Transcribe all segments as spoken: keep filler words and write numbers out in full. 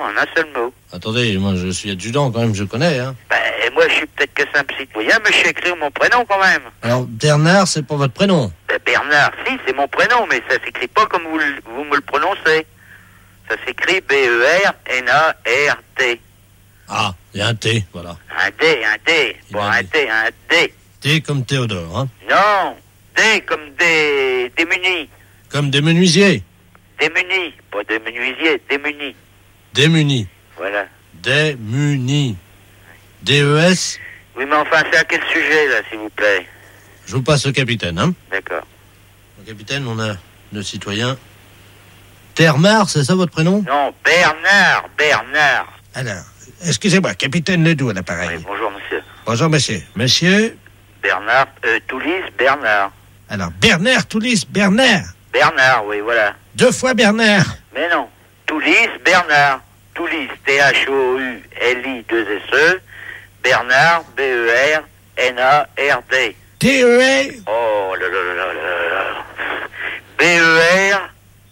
en un seul mot. Attendez, moi je suis adjudant quand même, je connais. Hein. Ben, moi je suis peut-être que simple citoyen, mais je sais écrire mon prénom quand même. Alors, Bernard, c'est pas votre prénom? Ben, Bernard, si, c'est mon prénom, mais ça s'écrit pas comme vous, le- vous me le prononcez. Ça s'écrit B E R N A R T. Ah, il y a un T, voilà. Un D, un D. Il Bon, a un dit. D, un D. T comme Théodore, hein. Non, D comme des démunis. Comme des menuisiers. Démunis, pas des menuisiers, démunis. Démunis. Voilà. Démunis. D E S. Oui, mais enfin, c'est à quel sujet, là, s'il vous plaît? Je vous passe au capitaine, hein. D'accord. Au capitaine, on a le citoyen Termar, c'est ça votre prénom? Non, Bernard, Bernard. Alors, excusez-moi, capitaine Ledoux à l'appareil. Oui, bonjour, monsieur. Bonjour, monsieur. Monsieur? Bernard, euh, Toulis, Bernard. Alors, Bernard, Toulis, Bernard. Bernard, oui, voilà. Deux fois Bernard. Mais non. Toulis, Bernard. Toulis, T H O U L I deux S E. Bernard, B E R N A R D. T E R. Oh là là là là là là. B E R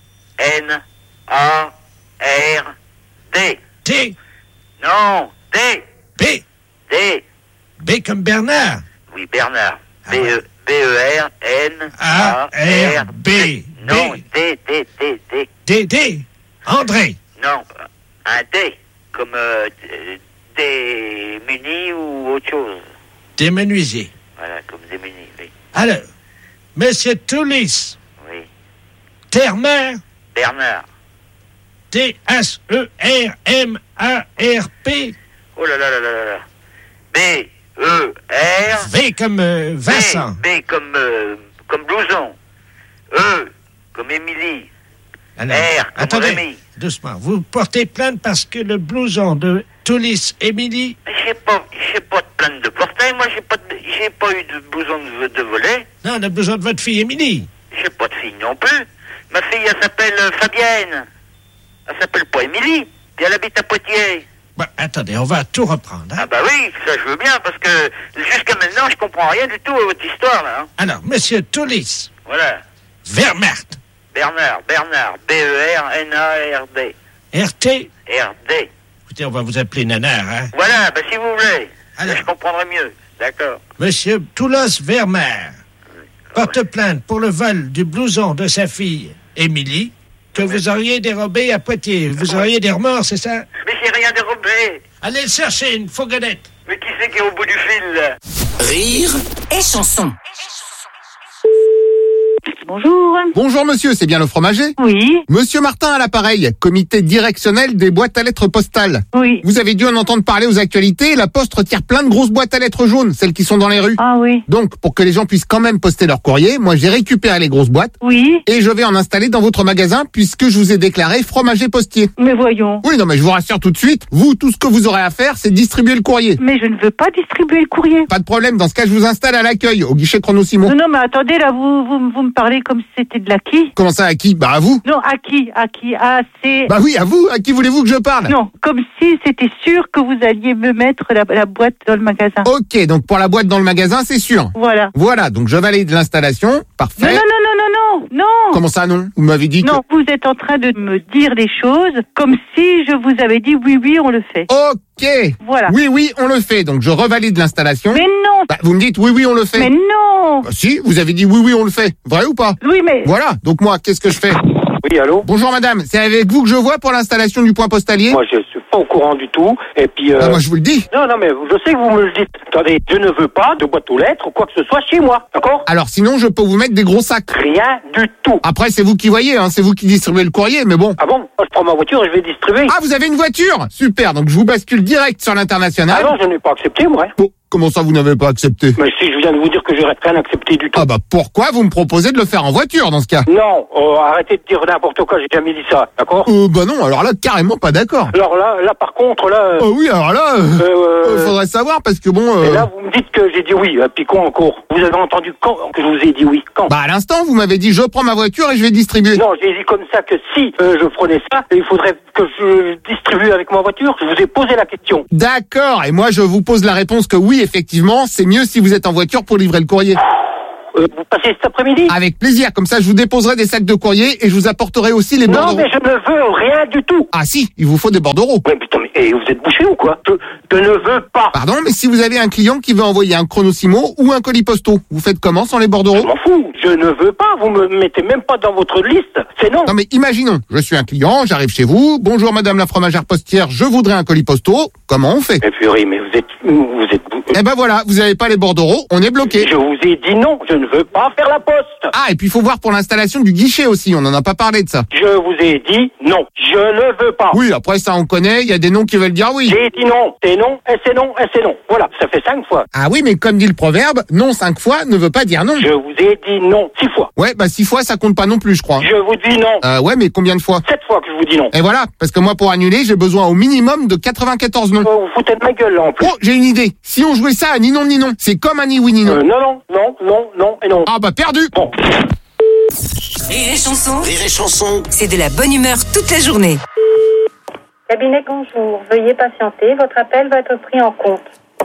N A R D. T. Non, D. B. D. B comme Bernard. Oui, Bernard. Ah B E B E R N A R B. Non, D, D, D, D. D. D. André. Non, un D. Comme euh, d- des munis ou autre chose. Des menuisiers. Voilà, comme des munis, oui. Alors, monsieur Toulis, Oui. Termar, Bernard. T H E R M A R P. Oh là là là là là là. B, E, R. V comme euh, Vincent. B, B comme, euh, comme blouson. E, comme Émilie. Alors, R, comme attendez, Rémi. doucement. Vous portez plainte parce que le blouson de Toulis Émilie. Mais j'ai pas, j'ai pas de plainte de portail, moi j'ai pas, de- j'ai pas eu de blouson de, de volet. Non, on a besoin de votre fille Émilie. J'ai pas de fille non plus. Ma fille, elle s'appelle euh, Fabienne. Elle s'appelle pas Émilie. Puis elle habite à Poitiers. Bon, attendez, on va tout reprendre. hein. Ah bah oui, ça je veux bien, parce que jusqu'à maintenant, je comprends rien du tout à votre histoire, là. Hein. Alors, monsieur Toulis, Voilà. Wehrmacht, Bernard, Bernard, B E R N A R D. R T. R D. Écoutez, on va vous appeler Nanar, hein. Voilà, bah si vous voulez. Alors. Je comprendrai mieux. D'accord. Monsieur Toulos Wehrmacht porte plainte pour le vol du blouson de sa fille Émilie que vous auriez dérobé à Poitiers. Vous auriez des remords, c'est ça? Mais j'ai rien dérobé. Allez le chercher, une fourgonnette. Mais qui c'est qui est au bout du fil, là? Rire Et chanson. Bonjour. Bonjour monsieur, c'est bien le fromager? Oui, Monsieur Martin à l'appareil, comité directionnel des boîtes à lettres postales. oui. Vous avez dû en entendre parler aux actualités, la poste retire plein de grosses boîtes à lettres jaunes, celles qui sont dans les rues. Ah oui, Donc, pour que les gens puissent quand même poster leur courrier, moi j'ai récupéré les grosses boîtes oui. et je vais en installer dans votre magasin puisque je vous ai déclaré fromager postier. Mais voyons. Oui, non mais je vous rassure tout de suite, vous, tout ce que vous aurez à faire, c'est distribuer le courrier. Mais je ne veux pas distribuer le courrier. Pas de problème, dans ce cas je vous installe à l'accueil, au guichet Chrono Simon. Non, non, mais attendez, là, vous, vous, vous me parlez comme si c'était de la qui? Comment ça, à qui? Bah à vous. Non, à qui? À qui? Ah, c'est... Bah oui, à vous, à qui voulez-vous que je parle? Non, comme si c'était sûr que vous alliez me mettre la, la boîte dans le magasin. Ok, donc pour la boîte dans le magasin, c'est sûr. Voilà. Voilà, donc je valide l'installation, parfait. Non, non, non, non, non, non, non. Comment ça non? Vous m'avez dit Non, vous êtes en train de me dire des choses comme si je vous avais dit oui, oui, on le fait. que... Ok. Voilà. Oui, oui, on le fait, donc je revalide l'installation. Mais non, Bah, vous me dites oui, oui, on le fait. mais non. Bah, si, vous avez dit oui, oui, on le fait. Vrai ou pas? Oui, mais... Voilà, donc moi, qu'est-ce que je fais? Oui, allô? Bonjour madame, c'est avec vous que je vois pour l'installation du point postalier? Moi, je suis pas au courant du tout. Et puis, euh... Ah, moi je vous le dis. non, non, mais je sais que vous me le dites. Attendez, je ne veux pas de boîte aux lettres ou quoi que ce soit chez moi, d'accord? Alors sinon, je peux vous mettre des gros sacs. Rien du tout. Après, c'est vous qui voyez, hein, c'est vous qui distribuez le courrier, mais bon. Ah bon? Moi, je prends ma voiture et je vais distribuer. Ah, vous avez une voiture? Super, donc je vous bascule direct sur l'international. Ah non, je n'ai pas accepté, moi. Bon, comment ça vous n'avez pas accepté? Mais si je viens de vous dire que j'aurais rien accepté du tout. Ah bah pourquoi vous me proposez de le faire en voiture dans ce cas? Non, euh, arrêtez de dire n'importe quoi, j'ai jamais dit ça, d'accord? Euh, bah non, alors là, carrément pas d'accord. Alors là, là, par contre, là... euh, Oh oui, alors là, euh, euh, euh, faudrait savoir parce que bon... euh, Et là, vous me dites que j'ai dit oui, et puis quand encore? Vous avez entendu quand que je vous ai dit oui? Quand? Bah à l'instant, vous m'avez dit je prends ma voiture et je vais distribuer. Non, j'ai dit comme ça que si euh, je prenais ça, il faudrait que je distribue avec ma voiture. Je vous ai posé la question. D'accord, et moi je vous pose la réponse que oui, effectivement, c'est mieux si vous êtes en voiture pour livrer le courrier. euh, vous passez cet après-midi? Avec plaisir, comme ça je vous déposerai des sacs de courrier et je vous apporterai aussi les Non, bordereaux. mais je ne veux rien du tout. Ah si, il vous faut des bordereaux. Mais putain, mais eh, vous êtes bouché ou quoi? je, je ne veux pas. Pardon, mais si vous avez un client qui veut envoyer un chronosimo ou un colis postaux, vous faites comment sans les bordereaux? Je m'en fous. Je ne veux pas. Vous me mettez même pas dans votre liste. C'est non. Non mais imaginons, je suis un client, j'arrive chez vous, bonjour madame la fromagère postière, je voudrais un colis postaux, comment on fait? Mais purée, mais vous êtes... Vous êtes... Eh ben voilà, vous avez pas les bordereaux, on est bloqué. Je vous ai dit non, je ne veux pas faire la poste. Ah, et puis il faut voir pour l'installation du guichet aussi, on n'en a pas parlé de ça. Je vous ai dit non, je ne veux pas. Oui, après ça on connaît, il y a des noms qui veulent dire oui. J'ai dit non, c'est non, et c'est non, et c'est non. Voilà, ça fait cinq fois. Ah oui, mais comme dit le proverbe, non cinq fois ne veut pas dire non. Je vous ai dit non six fois. Ouais, bah six fois ça compte pas non plus, je crois. Je vous dis non. Euh, ouais, mais combien de fois? Sept fois que je vous dis non. Et voilà, parce que moi pour annuler, j'ai besoin au minimum de quatre-vingt-quatorze noms. Vous vous foutez de ma gueule là en plus. Oh, j'ai une idée. Si on jouait ça à ni non ni non, c'est comme un ni oui ni non. Euh, non, non, non, non, non et non. Ah bah perdu. Bon. Rire et chanson, Rire et chanson. c'est de la bonne humeur toute la journée. Cabinet, bonjour. Veuillez patienter. Votre appel va être pris en compte.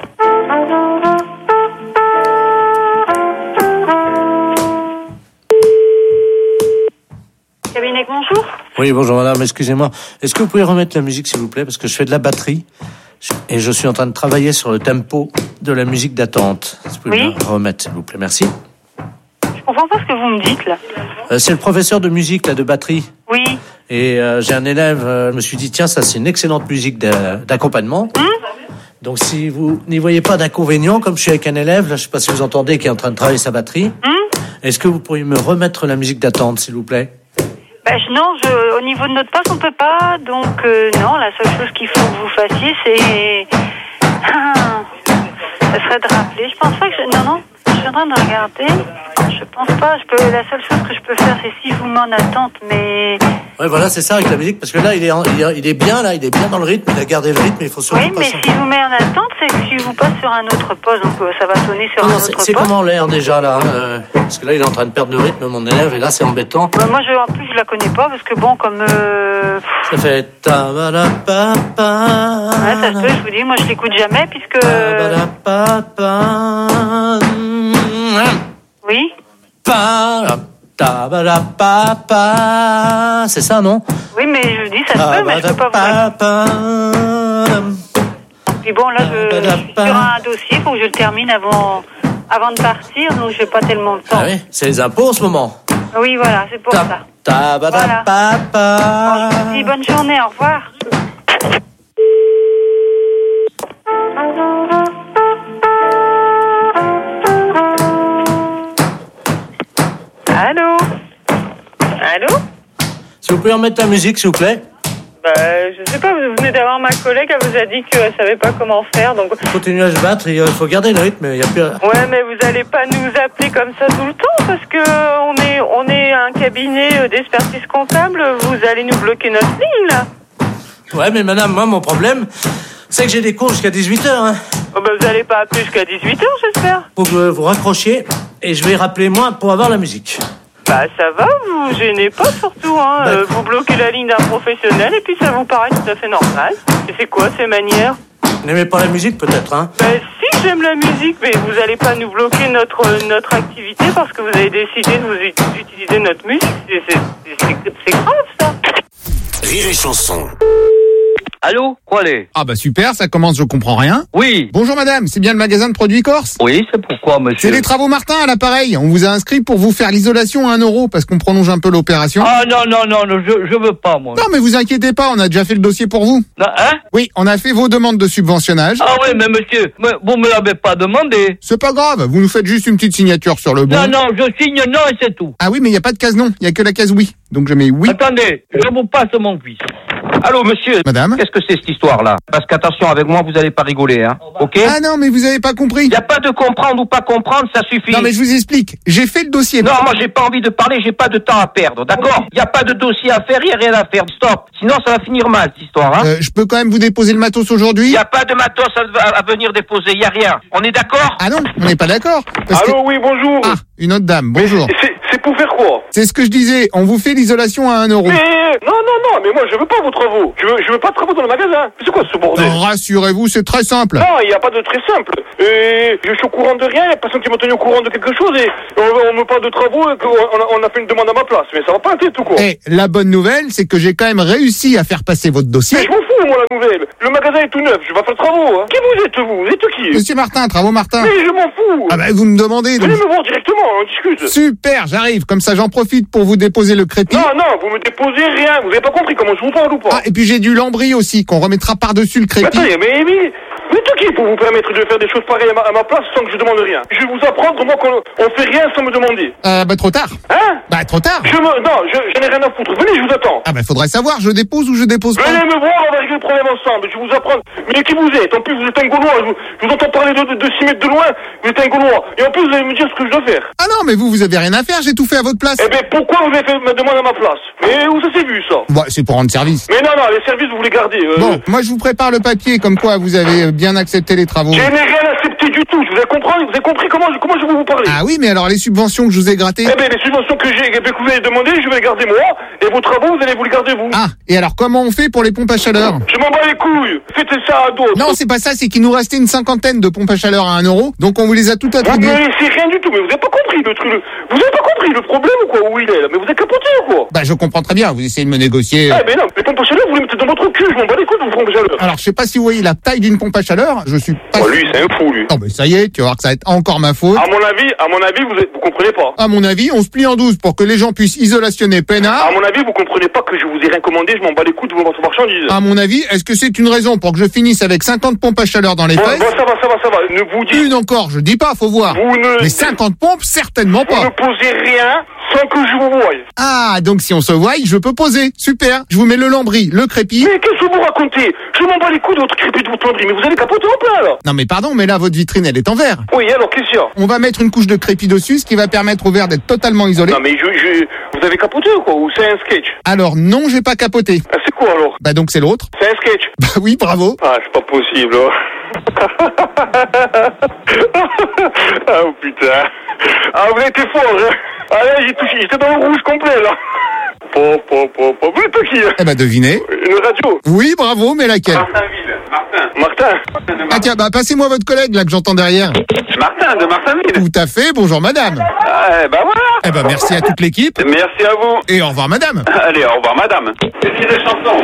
Cabinet, bonjour. Oui, bonjour madame, excusez-moi. Est-ce que vous pouvez remettre la musique s'il vous plaît? Parce que je fais de la batterie et je suis en train de travailler sur le tempo de la musique d'attente. Est-ce que vous pouvez Oui. la remettre s'il vous plaît? Merci. Je comprends pas ce que vous me dites là. Euh, c'est le professeur de musique là, de batterie. Oui. Et euh, j'ai un élève, euh, je me suis dit tiens, ça c'est une excellente musique d'a- d'accompagnement. Hum Donc si vous n'y voyez pas d'inconvénient, comme je suis avec un élève, là je sais pas si vous entendez, qui est en train de travailler sa batterie, Hum est-ce que vous pourriez me remettre la musique d'attente s'il vous plaît? Ben, je- non, je, au niveau de notre poste, on peut pas. Donc, euh, non, la seule chose qu'il faut que vous fassiez, c'est... Ah, ça serait de rappeler. Je pense pas que... Je... Non, non, je suis en train de regarder. Je pense pas. Je peux... La seule chose que je peux faire, c'est si vous m'en attente, mais... Ouais, voilà, c'est ça avec la musique, parce que là, il est, en- il est, il est bien, là, il est bien dans le rythme, il a gardé le rythme, il faut surtout Oui, pas mais s'en- si vous mettez en attente, c'est que si vous passe sur un autre poste, donc euh, ça va sonner sur Non, un non, autre c'est, poste. c'est comment l'air déjà, là euh, Parce que là, il est en train de perdre le rythme, mon élève, et là, c'est embêtant. Ouais, moi, je, en plus, je la connais pas, parce que bon, comme... Euh... Ça fait... ta-ba-da-pa-pa. Ouais, ça se peut, je vous dis, moi, je l'écoute jamais, puisque... Ta-ba-da-pa-pa. Oui. Pa- ta-ba-da-pa-pa. C'est ça, non? Oui, mais je dis, ça se peut, mais je peux pas vous... Ta-ba-da-pa-pa. Puis bon, là, je, je suis sur un dossier, il faut que je le termine avant, avant de partir, donc j'ai pas tellement de temps. Ah oui, c'est les impôts en ce moment. Oui, voilà, c'est pour Ta- ça. ta-ba-da-pa-pa. Bon, je vous dis bonne journée, au revoir. Allô? Allô? Si vous pouvez remettre la musique, s'il vous plaît. Bah, je sais pas, vous venez d'avoir ma collègue, elle vous a dit qu'elle savait pas comment faire, donc... Continuez à se battre, il faut garder le rythme, il y a plus... Ouais, mais vous allez pas nous appeler comme ça tout le temps, parce que on est, on est un cabinet d'expertise comptable, vous allez nous bloquer notre ligne, là. Ouais, mais madame, moi, mon problème, c'est que j'ai des cours jusqu'à dix-huit heures, hein. Oh, bah, vous allez pas appeler jusqu'à dix-huit heures, j'espère. Faut que vous raccrochiez, et je vais rappeler moi pour avoir la musique. Bah, ça va, vous gênez pas surtout, hein. Bah. Euh, vous bloquez la ligne d'un professionnel, et puis ça vous paraît tout à fait normal. Et c'est quoi ces manières? Vous n'aimez pas la musique, peut-être, hein? Bah, si, j'aime la musique, mais vous allez pas nous bloquer notre, notre activité parce que vous avez décidé de vous ut- utiliser notre musique. C'est, c'est, c'est, c'est grave, ça. Rire et chanson. Allô? Quoi les? Ah bah super, ça commence, je comprends rien. Oui. Bonjour madame, c'est bien le magasin de produits corse? Oui, c'est pourquoi, monsieur? C'est les travaux Martin à l'appareil. On vous a inscrit pour vous faire l'isolation à un euro parce qu'on prolonge un peu l'opération. Ah non, non, non, non, je, je veux pas, moi. Non mais vous inquiétez pas, on a déjà fait le dossier pour vous. Non, hein? Oui, on a fait vos demandes de subventionnage. Ah oui, mais monsieur, mais vous me l'avez pas demandé. C'est pas grave, vous nous faites juste une petite signature sur le bon. Non, non, je signe non et c'est tout. Ah oui, mais il y a pas de case non, il y a que la case oui. Donc je mets oui. Attendez, je vous passe mon fils. Allô, monsieur. Madame. Qu'est-ce que c'est cette histoire-là? Parce qu'attention, avec moi, vous allez pas rigoler, hein. Ok? Ah non, mais vous avez pas compris. Y a pas de comprendre ou pas comprendre, ça suffit. Non mais je vous explique, j'ai fait le dossier. Non, moi j'ai pas envie de parler, j'ai pas de temps à perdre, d'accord? Y a pas de dossier à faire, y a rien à faire. Stop. Sinon ça va finir mal cette histoire, hein? Euh, je peux quand même vous déposer le matos aujourd'hui? Y a pas de matos à, à venir déposer, y a rien. On est d'accord? Ah non, on n'est pas d'accord. parce Allô, que- oui, bonjour. Ah, une autre dame, bonjour. C'est, C'est pour faire quoi? C'est ce que je disais, on vous fait l'isolation à un euro. Mais non, non, non, mais moi je veux pas vos travaux. Je veux, je veux pas de travaux dans le magasin. C'est quoi ce bordel? Non, rassurez-vous, c'est très simple. Non, il n'y a pas de très simple. Et je suis au courant de rien, il n'y a personne qui m'a tenu au courant de quelque chose et on, on me parle de travaux et qu'on a, on a fait une demande à ma place. Mais ça va pas la tête ou quoi? Et la bonne nouvelle, c'est que j'ai quand même réussi à faire passer votre dossier. Mais je m'en fous, moi, la nouvelle. Le magasin est tout neuf, je vais faire le travaux. Hein. Qui vous êtes, vous? Vous êtes qui? Monsieur Martin, Travaux Martin. Mais je m'en fous. Ah bah vous me demandez. Donc... Venez me voir directement, on discute. Super, j'arrive. Comme ça, j'en profite pour vous déposer le crépi. Non, non, vous me déposez rien. Vous avez pas compris comment je vous parle ou pas? Ah, et puis j'ai du lambris aussi, qu'on remettra par-dessus le crépi. Mais attendez, mais, mais, mais tout qui pour vous permettre de faire des choses pareilles à ma, à ma place sans que je demande rien? Je vais vous apprendre, moi, qu'on on fait rien sans me demander. Euh, bah trop tard. Hein? Bah trop tard. Je me, non, je, je n'ai rien à foutre. Venez, je vous attends. Ah bah faudrait savoir, je dépose ou je dépose pas. Venez me voir, on va régler le problème ensemble. Je vais vous apprendre. Mais qui vous êtes? En plus, vous êtes un Gaulois. Je vous, je vous entends parler de, de, de six mètres de loin. Vous êtes un Gaulois. Et en plus, vous allez me dire ce que je dois faire. Ah non, mais vous, vous avez rien à faire, j'ai tout fait à votre place. Eh ben, pourquoi vous avez fait ma demande à ma place? Mais où ça s'est vu, ça? Bah, c'est pour rendre service. Mais non, non, les services, vous les gardez. Euh... Bon, moi, je vous prépare le papier, comme quoi vous avez bien accepté les travaux. Je n'ai rien accepté du tout. Je vous ai compris, vous avez compris comment, comment je vais vous parler? Ah oui, mais alors les subventions que je vous ai grattées? Eh ben, les subventions que j'ai, que vous avez demandées, je vais les garder moi. Et vos travaux, vous allez vous les garder vous. Ah, et alors comment on fait pour les pompes à chaleur? Je m'en bats les couilles. Faites ça à d'autres. Non, c'est pas ça, c'est qu'il nous restait une cinquantaine de pompes à chaleur à un euro, donc on vous les a toutes Vous attribuées. ne laissez rien du tout, mais vous n'avez pas compris le truc. Vous n'avez pas compris le problème ou quoi, où il est là? Mais vous êtes capoté ou quoi? Bah, je comprends très bien, vous essayez de me négocier. Eh ben non, les pompes à chaleur, vous les mettez dans votre cul, je m'en bats les couilles de vos pompes à chaleur. Alors, je sais pas si vous voyez la taille d'une pompe à chaleur, je suis pas... Oh, lui, c'est un fou, lui. Non, mais ça y est, tu vas voir que ça va être encore ma faute. À mon avis, à mon avis, vous, êtes, vous comprenez pas. À mon avis, on se plie en douze pour que les gens puissent isolationner peinard. À mon avis, vous comprenez pas que je vous ai rien commandé, je m'en bats les couilles de votre marchandise. À mon avis, est-ce que c'est une raison pour que je finisse avec cinquante pompes à chaleur dans les Bon, fesses? bon, ça va, ça va, ça va. Ne vous dites. Une encore, je dis pas, faut voir. Vous ne. Mais cinquante pompes, certainement Vous ne pas. posez rien sans que je vous voie. Ah, donc si on se voit, je peux poser. Super. Je vous mets le lambris, le crépi. Mais qu'est-ce que vous racontez? Je m'en bats les couilles de votre crépi de votre lambris, mais vous allez capoter en plein, là. Non mais pardon, mais là, votre vitrine, elle est en verre. Oui, alors, qu'est-ce qu'il y a? On va mettre une couche de crépi dessus, ce qui va permettre au verre d'être totalement isolé. Non, mais je, je. Vous avez capoté ou quoi? Ou c'est un sketch? Alors non, j'ai pas capoté. Ah, c'est quoi alors? Bah donc c'est l'autre. C'est un sketch? Bah oui, bravo. Ah, c'est pas possible, hein. Ah, oh putain. Ah, vous avez été fort, hein. Ah là, j'ai touché, j'étais dans le rouge complet, là. Pop, pop, pop, pop. Vous êtes qui, hein? Eh bah devinez. Une radio? Oui, bravo, mais laquelle? Martinville. Martin. Martin. Ah tiens, bah passez-moi votre collègue là que j'entends derrière. Martin de Martinville. Tout à fait, bonjour madame. Ah, bah voilà. Eh ben merci à toute l'équipe. Merci à vous. Et au revoir madame. Allez, au revoir madame. C'est des chansons.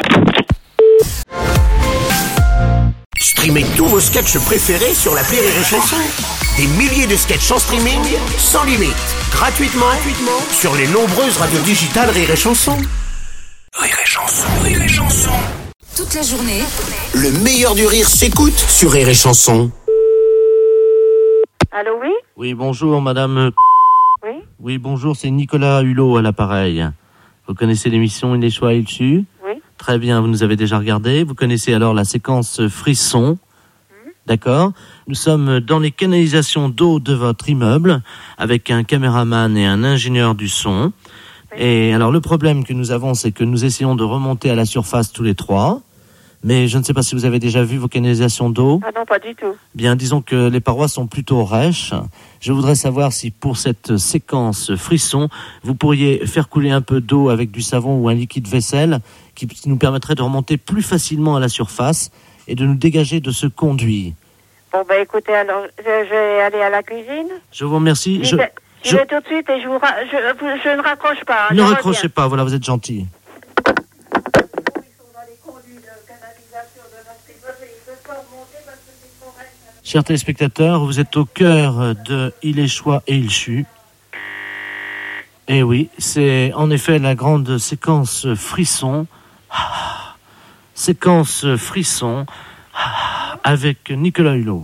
Streamez tous vos sketchs préférés sur l'appli Rire et Chanson. Des milliers de sketchs en streaming, sans limite, gratuitement, gratuitement sur les nombreuses radios digitales Rire et Chanson. Rire et Chanson, Rire et Chanson. Toute la journée, Le meilleur du rire s'écoute sur Rire et Chanson. Allô, oui? Oui, bonjour, madame. Oui? Oui, bonjour, c'est Nicolas Hulot à l'appareil. Vous connaissez l'émission Il est choix, il su? Oui. Très bien, vous nous avez déjà regardé. Vous connaissez alors la séquence frisson. Mmh. D'accord. Nous sommes dans les canalisations d'eau de votre immeuble avec un caméraman et un ingénieur du son. Oui. Et alors, le problème que nous avons, c'est que nous essayons de remonter à la surface tous les trois. Mais je ne sais pas si vous avez déjà vu vos canalisations d'eau. Ah non, pas du tout. Bien, disons que les parois sont plutôt rêches. Je voudrais savoir si pour cette séquence frisson, vous pourriez faire couler un peu d'eau avec du savon ou un liquide vaisselle qui nous permettrait de remonter plus facilement à la surface et de nous dégager de ce conduit. Bon, ben écoutez, alors, je, je vais aller à la cuisine. Je vous remercie. Je, je, vais, je... je vais tout de suite et je, vous ra... je, je ne raccroche pas. Hein, ne raccrochez pas, voilà, vous êtes gentil. Chers téléspectateurs, vous êtes au cœur de Il est choix et il chut. Et oui, c'est en effet la grande séquence frisson. Ah, séquence frisson ah, avec Nicolas Hulot.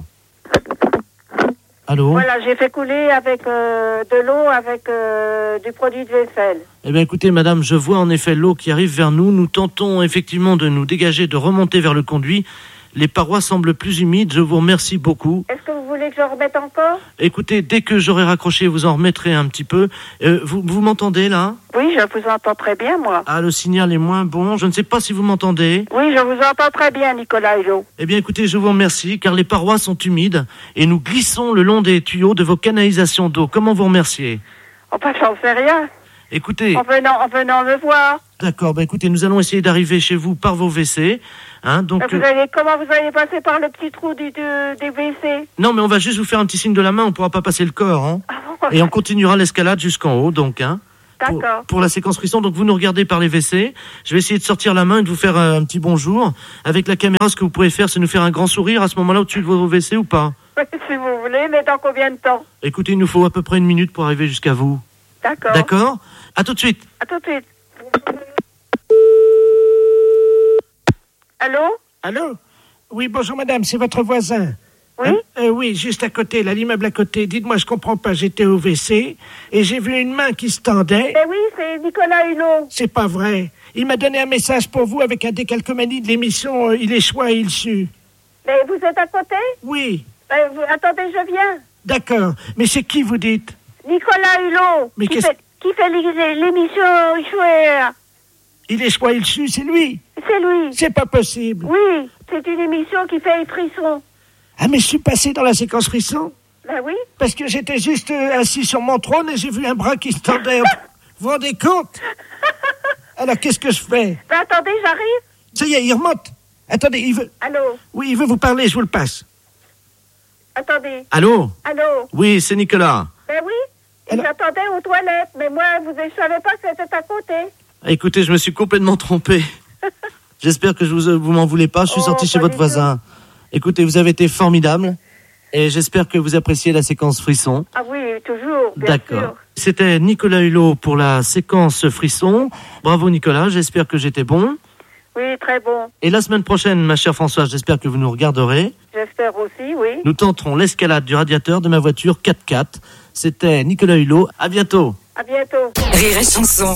Allô? Voilà, j'ai fait couler avec euh, de l'eau avec euh, du produit de vaisselle. Eh bien écoutez madame, je vois en effet l'eau qui arrive vers nous. Nous tentons effectivement de nous dégager, de remonter vers le conduit. Les parois semblent plus humides, je vous remercie beaucoup. Est-ce que vous voulez que je remette encore? Écoutez, dès que j'aurai raccroché, vous en remettrez un petit peu. Euh, vous vous m'entendez là? Oui, je vous entends très bien, moi. Ah, le signal est moins bon, je ne sais pas si vous m'entendez. Oui, je vous entends très bien, Nicolas Hulot. Eh bien écoutez, je vous remercie, car les parois sont humides et nous glissons le long des tuyaux de vos canalisations d'eau. Comment vous remercier? Enfin, j'en sais rien. Écoutez... En venant, en venant me voir. D'accord, bah écoutez, nous allons essayer d'arriver chez vous par vos W C. Hein, donc, vous euh... allez, comment vous allez passer par le petit trou du, du, des W C? Non, mais on va juste vous faire un petit signe de la main, on ne pourra pas passer le corps. Hein. Ah bon. Et on continuera l'escalade jusqu'en haut, donc. Hein, D'accord. Pour, pour la séquence frisson, donc vous nous regardez par les W C. Je vais essayer de sortir la main et de vous faire un, un petit bonjour. Avec la caméra, ce que vous pouvez faire, c'est nous faire un grand sourire à ce moment-là au-dessus de vos W C ou pas? Oui, si vous voulez, mais dans combien de temps? Écoutez, il nous faut à peu près une minute pour arriver jusqu'à vous. D'accord. D'accord. À tout de suite. À tout de suite. Allô? Allô? Oui, bonjour madame, c'est votre voisin. Oui? Hein? euh, Oui, juste à côté, là, l'immeuble à côté. Dites-moi, je comprends pas, j'étais au W C et j'ai vu une main qui se tendait. Ben oui, c'est Nicolas Hulot. C'est pas vrai. Il m'a donné un message pour vous avec un décalcomanie de l'émission euh, Il est choix et il sue. Mais vous êtes à côté? Oui. Ben, vous, attendez, je viens. D'accord. Mais c'est qui, vous dites? Nicolas Hulot. Mais qui qu'est-ce... fait, qui fait l'émission Chouer. Il est choix, il sue, c'est lui. C'est lui. C'est pas possible. Oui, c'est une émission qui fait les frissons. Ah, mais je suis passé dans la séquence frisson. Ben oui. Parce que j'étais juste euh, assis sur mon trône et j'ai vu un bras qui se tendait. Vous vous rendez compte? Alors, qu'est-ce que je fais? Ben attendez, j'arrive. Ça y est, il remonte. Attendez, il veut... Allô? Oui, il veut vous parler, je vous le passe. Attendez. Allô? Allô? Oui, c'est Nicolas. Ben oui. Alors... J'attendais aux toilettes, mais moi, vous ne savez pas que c'était à côté. Écoutez, je me suis complètement trompé. J'espère que je vous, vous m'en voulez pas. Je suis oh, sorti chez votre voisin. Écoutez, vous avez été formidable. Et j'espère que vous appréciez la séquence frisson. Ah oui, toujours, bien D'accord. sûr. C'était Nicolas Hulot pour la séquence frisson. Bravo Nicolas, j'espère que j'étais bon. Oui, très bon. Et la semaine prochaine, ma chère Françoise, j'espère que vous nous regarderez. J'espère aussi, oui. Nous tenterons l'escalade du radiateur de ma voiture quatre-quatre. C'était Nicolas Hulot. À bientôt. À bientôt. Rire et chanson.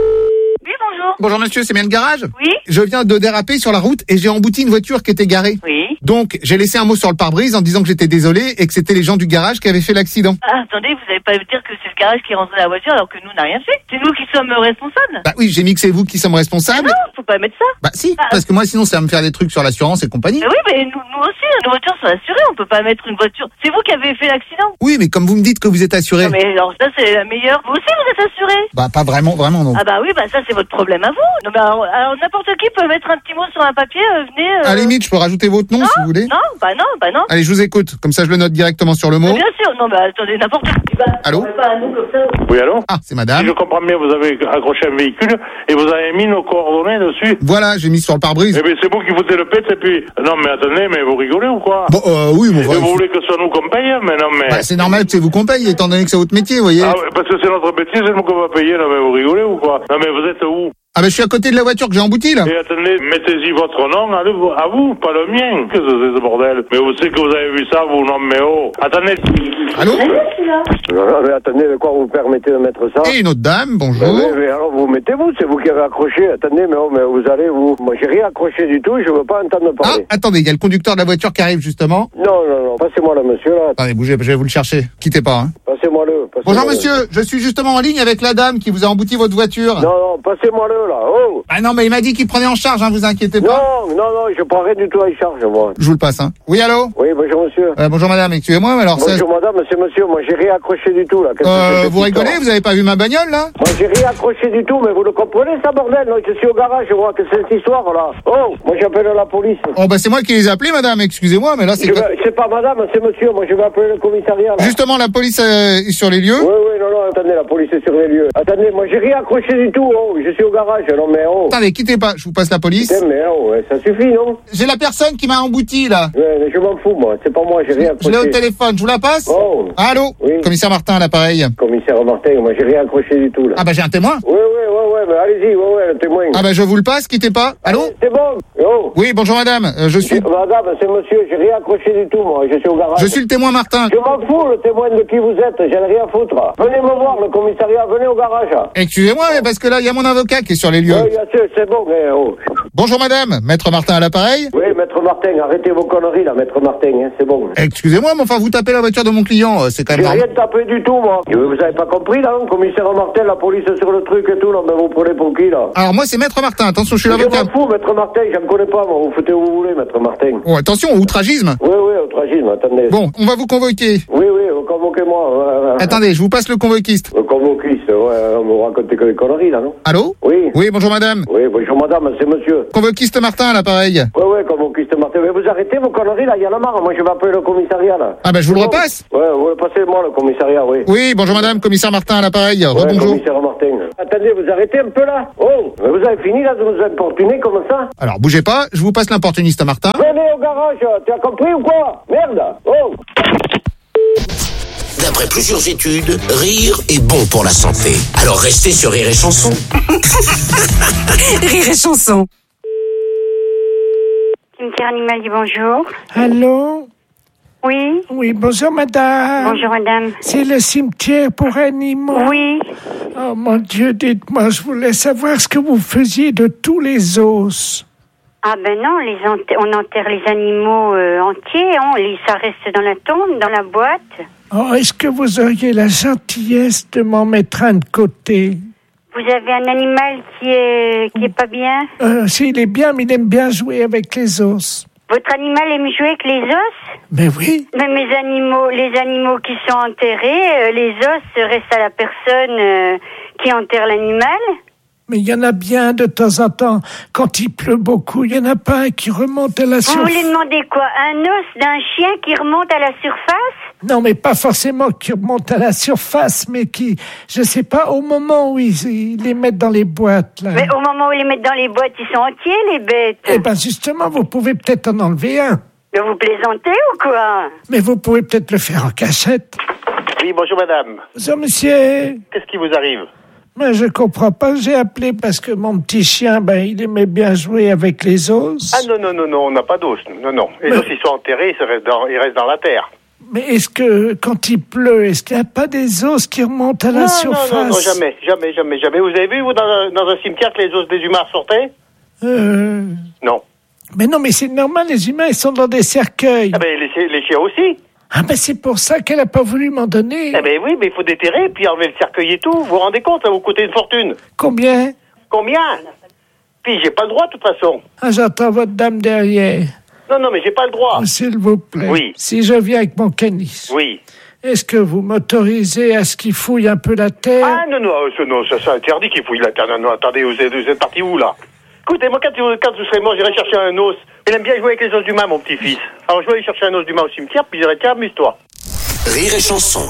Oui, bonjour. Bonjour monsieur, c'est bien le garage? Oui. Je viens de déraper sur la route et j'ai embouti une voiture qui était garée. Oui. Donc, j'ai laissé un mot sur le pare-brise en disant que j'étais désolé et que c'était les gens du garage qui avaient fait l'accident. Ah, attendez, vous n'allez pas me dire que c'est le garage qui est rentré dans la voiture alors que nous, on n'a rien fait. C'est nous qui sommes responsables. Bah oui, j'ai mis que c'est vous qui sommes responsables. Ah non, faut pas mettre ça. Bah si, ah, parce que moi sinon ça va me faire des trucs sur l'assurance et compagnie. Mais oui, mais nous, nous aussi, nos voitures sont assurées, on peut pas mettre une voiture. C'est vous qui avez fait l'accident. Oui, mais comme vous me dites que vous êtes assuré. Non, mais alors ça, c'est la meilleure. Vous aussi, vous êtes assuré. Bah pas vraiment, vraiment non. Ah bah oui, bah ça, c'est votre problème à vous. Non, mais alors, alors n'importe qui peut mettre un petit mot sur un papier, euh, venez... Euh... À la limite, je peux rajouter votre nom non, si vous voulez. Non, bah non, bah non. Allez, je vous écoute, comme ça je le note directement sur le mot. Mais bien sûr, non, mais attendez, n'importe qui. Bah, allô? Pas un nom comme ça. Oui, allô? Ah, c'est madame. Si je comprends bien, vous avez accroché un véhicule et vous avez mis nos coordonnées dessus. Voilà, j'ai mis sur le pare-brise. Eh bien, c'est vous qui foutez le pet et puis... Non, mais attendez, mais vous rigolez ou quoi? Bon, euh, oui, mon frère. Vous voulez que ce soit nous qu'on paye? Mais non, mais... Bah, c'est normal que c'est vous qu'on paye, étant donné que c'est votre métier, vous voyez. Ah, parce que c'est notre métier, c'est nous qu'on va payer, non, mais vous rigolez ou quoi? Non, mais vous êtes où? Ah, bah, je suis à côté de la voiture que j'ai emboutie, là. Et attendez, mettez-y votre nom à vous, à vous, pas le mien. Qu'est-ce que c'est ce bordel? Mais vous savez que vous avez vu ça, vous, non, mais oh. Attendez. Allô? Non, non, mais attendez, de quoi vous permettez de mettre ça? Et une autre dame, bonjour. Mais, mais alors, vous mettez-vous, c'est vous qui avez accroché. Attendez, mais, oh, mais vous allez, vous... Moi, j'ai rien accroché du tout, je veux pas entendre parler. Ah, attendez, il y a le conducteur de la voiture qui arrive, justement. Non, non, non, passez-moi le monsieur, là. Attendez, bougez, je vais vous le chercher. Quittez pas, hein. Passez-moi-le. Passez Bonjour, monsieur, je suis justement en ligne avec la dame qui vous a embouti votre voiture. Non, non, passez-moi-le, là, oh. Ah non, mais il m'a dit qu'il prenait en charge, hein, vous inquiétez pas. Non, non, non, je prends rien du tout en charge, moi. Je vous le passe, hein. Oui, allô? Oui, bonjour, monsieur. Euh, bonjour, madame, excusez-moi, mais alors bonjour, ça... Bonjour, madame, c'est monsieur, moi, j'ai rien accroché du tout, là. Euh, vous rigolez, vous avez pas vu ma bagnole, là? Moi, j'ai rien accroché du tout, mais vous le comprenez, ça, bordel? Non, je suis au garage, je vois que c'est cette histoire, là. Oh, moi, j'appelle la police. Oh, bah, c'est moi qui les ai appelés, madame, excusez-moi, mais là, c'est... Vais... C'est pas madame, c'est monsieur, moi, je vais appeler le commissariat, là. Justement, la police euh, est sur les lieux? Oui, oui, non, non, attendez, la police est sur les lieux. Attendez, moi, j'ai rien accroché du tout, oh, je suis au garage, non, mais oh. Attendez, quittez pas, je vous passe la police. Putain, mais oh, ça suffit, non? J'ai la personne qui m'a embouti, là. Ouais, mais je m'en fous, moi, c'est pas moi, j'ai rien accroché. Je l'ai au téléphone, je vous la passe? Oh. Allô? Oui. Commissaire Martin, à l'appareil. Commissaire Martin, moi, j'ai rien accroché du tout, là. Ah, bah, j'ai un témoin? Oui, oui, oui, oui, mais allez-y, oui, oui, le témoin. Ah, bah, je vous le passe, quittez pas. Allô? C'est bon, oh. Oui, bonjour, madame, euh, je suis... Madame, c'est monsieur, j'ai rien accroché du tout, moi, je suis au garage. Je suis le témoin Martin. Je m'en fous, le témoin de qui vous êtes, j'en ai rien à foutre. Venez me voir, le commissariat, venez au garage. Excusez-moi, mais parce que là, il y a mon avocat qui est sur les lieux. Oui, bien sûr, c'est bon, mais oh. Bonjour, madame, maître Martin à l'appareil. Oui, maître Martin, arrêtez vos conneries, là, maître Martin, hein, c'est bon. Excusez-moi, mais enfin, vous tapez la voiture de mon client, c'est quand même... J'ai rien tapé du tout, moi. Vous avez pas compris, là, non? Commissaire Martin, la police sur le truc et tout, là, mais vous vous prenez pour qui, là? Alors moi, c'est Maître Martin. Attention, je suis l'avocat. Je m'en fous, Maître Martin, je ne connais pas, moi. Vous foutez où vous voulez, Maître Martin. Oh, attention, outragisme. Oui, oui, outragisme, attendez. Bon, on va vous convoquer. Oui, oui, convoquez-moi. Ouais, ouais. Attendez, je vous passe le convoquiste. Le convoquiste, ouais, on vous racontez que des conneries, là, non? Allô? Oui. Oui, bonjour madame. Oui, bonjour madame, c'est monsieur. Convoquiste Martin, à l'appareil. Oui, oui, convoquiste Martin. Mais vous arrêtez vos conneries, là, il y en a marre. Moi, je vais appeler le commissariat, là. Ah ben, je vous le repasse. Ouais, ouais, passez-moi le commissariat, oui. Oui, bonjour madame, commissaire Martin à l'appareil. Ouais, Rebonjour. commissaire Martin. Attendez, vous arrêtez un peu, là? Oh, mais vous avez fini, là, de nous importuner comme ça? Alors, bougez pas, je vous passe l'importuniste à Martin. Venez au garage, tu as compris ou quoi? Merde. Oh. D'après plusieurs études, rire est bon pour la santé. Alors restez sur Rire et Chanson. Rire et Chanson. Cimetière animal dit bonjour. Allô? Oui. Oui, bonjour madame. Bonjour madame. C'est le cimetière pour animaux. Oui. Oh mon Dieu, dites-moi, je voulais savoir ce que vous faisiez de tous les os. Ah ben non, les ent- on enterre les animaux euh, entiers, on les, ça reste dans la tombe, dans la boîte. Oh, est-ce que vous auriez la gentillesse de m'en mettre un de côté? Vous avez un animal qui est qui est pas bien? Euh, s'il est bien, mais il aime bien jouer avec les os. Votre animal aime jouer avec les os? Mais oui. Mais mes animaux, les animaux qui sont enterrés, euh, les os restent à la personne euh, qui enterre l'animal. Mais il y en a bien de temps en temps. Quand il pleut beaucoup, il y en a pas un qui remonte à la Vous surface. voulez demander quoi? Un os d'un chien qui remonte à la surface? Non, mais pas forcément qui remonte à la surface, mais qui, je sais pas, au moment où ils, ils les mettent dans les boîtes, là. Mais au moment où ils les mettent dans les boîtes, ils sont entiers, les bêtes. Eh ben, justement, vous pouvez peut-être en enlever un. Mais vous plaisantez ou quoi? Mais vous pouvez peut-être le faire en cachette. Oui, bonjour madame. Bonjour, monsieur. Qu'est-ce qui vous arrive? Mais je comprends pas, j'ai appelé parce que mon petit chien, ben, il aimait bien jouer avec les os. Ah non, non, non, non, on n'a pas d'os. Non, non. Les Mais- os, ils sont enterrés, ils restent dans, ils restent dans la terre. Mais est-ce que, quand il pleut, est-ce qu'il n'y a pas des os qui remontent à la non, surface? non, non, non, jamais, jamais, jamais, jamais. Vous avez vu, vous, dans un, dans un cimetière, que les os des humains sortaient? Euh... Non. Mais non, mais c'est normal, les humains, ils sont dans des cercueils. Ah ben, les, les chiens aussi. Ah ben, c'est pour ça qu'elle a pas voulu m'en donner. Ah ben oui, mais il faut déterrer, puis enlever le cercueil et tout. Vous vous rendez compte, ça vous coûter une fortune. Combien? Combien? Puis j'ai pas le droit, de toute façon. Ah, j'entends votre dame derrière. Non, non, mais j'ai pas le droit. Oh, s'il vous plaît. Oui. Si je viens avec mon canis, Oui. est-ce que vous m'autorisez à ce qu'il fouille un peu la terre? Ah non, non, ça, non, ça, c'est interdit qu'il fouille la terre. Non, non, attendez, vous êtes, vous êtes parti où, là? Écoutez, moi, quand, quand vous serez mort, j'irai chercher un os. Il aime bien jouer avec les os d'humain, mon petit-fils. Alors, je vais aller chercher un os d'humain au cimetière, puis je dirai, tiens, amuse-toi. Rire et Chanson.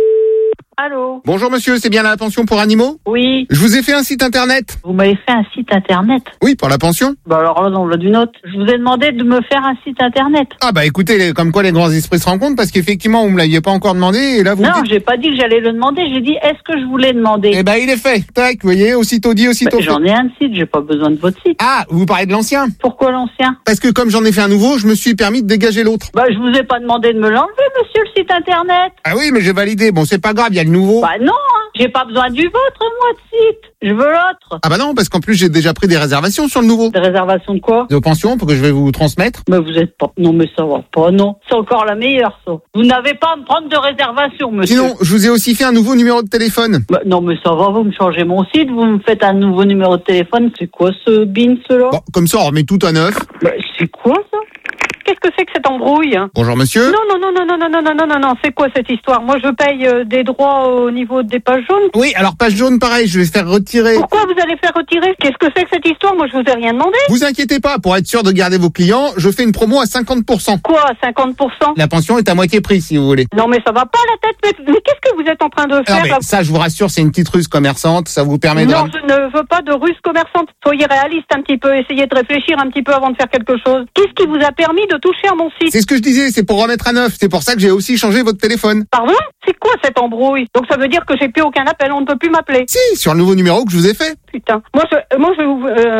Allô? Bonjour monsieur, c'est bien la pension pour animaux? Oui. Je vous ai fait un site internet. Vous m'avez fait un site internet? Oui, pour la pension. Bah alors là, on l'a d'une autre. Je vous ai demandé de me faire un site internet. Ah bah écoutez, les- comme quoi les grands esprits se rencontrent, parce qu'effectivement, vous me l'aviez pas encore demandé, et là vous Non, me dites... j'ai pas dit que j'allais le demander, j'ai dit est-ce que je voulais demander. Eh ben il est fait. Tac, vous voyez, aussitôt dit, aussitôt Bah, fait. j'en ai un site, j'ai pas besoin de votre site. Ah, vous parlez de l'ancien? Pourquoi l'ancien? Parce que comme j'en ai fait un nouveau, je me suis permis de dégager l'autre. Bah je vous ai pas demandé de me l'enlever, monsieur, le site internet. Ah oui, mais j'ai validé. Bon, c'est pas grave, il y a le nouveau. Bah non, hein. J'ai pas besoin du vôtre, moi, de site. Je veux l'autre. Ah bah non, parce qu'en plus j'ai déjà pris des réservations sur le nouveau. Des réservations de quoi? De pension, pour que je vais vous transmettre. Mais vous êtes pas... Non, mais ça va pas, non. C'est encore la meilleure, ça. Vous n'avez pas à me prendre de réservation, monsieur. Sinon, je vous ai aussi fait un nouveau numéro de téléphone. Bah, non, mais ça va, vous me changez mon site, vous me faites un nouveau numéro de téléphone. C'est quoi ce bin, cela? Bon, comme ça, on remet tout à neuf. Bah, c'est quoi, ça? Qu'est-ce que c'est que cette embrouille? Bonjour monsieur. Non, non, non, non, non, non, non, non, non, non, non, c'est quoi cette histoire? Moi, je paye euh, des droits au niveau des pages jaunes. Oui, alors page jaune, pareil, je vais faire retirer. Pourquoi vous allez faire retirer? Qu'est-ce que c'est que cette histoire? Moi, je vous ai rien demandé. Vous inquiétez pas, pour être sûr de garder vos clients, je fais une promo à cinquante pour cent. Quoi, à cinquante pour cent? La pension est à moitié prix, si vous voulez. Non, mais ça va pas la tête. Mais, mais qu'est-ce que vous êtes en train de Non, faire? mais ça, je vous rassure, c'est une petite ruse commerçante, ça vous permet de... Non, je ne veux pas de ruse commerçante. Soyez réaliste un petit peu, essayez de réfléchir un petit peu avant de faire quelque chose. Qu'est-ce qui vous a permis de toucher à mon site? C'est ce que je disais, c'est pour remettre à neuf. C'est pour ça que j'ai aussi changé votre téléphone. Pardon? C'est quoi cette embrouille? Donc ça veut dire que j'ai plus aucun appel, on ne peut plus m'appeler? Si, sur le nouveau numéro que je vous ai fait. Putain. Moi, je, moi, je vais vous... Euh...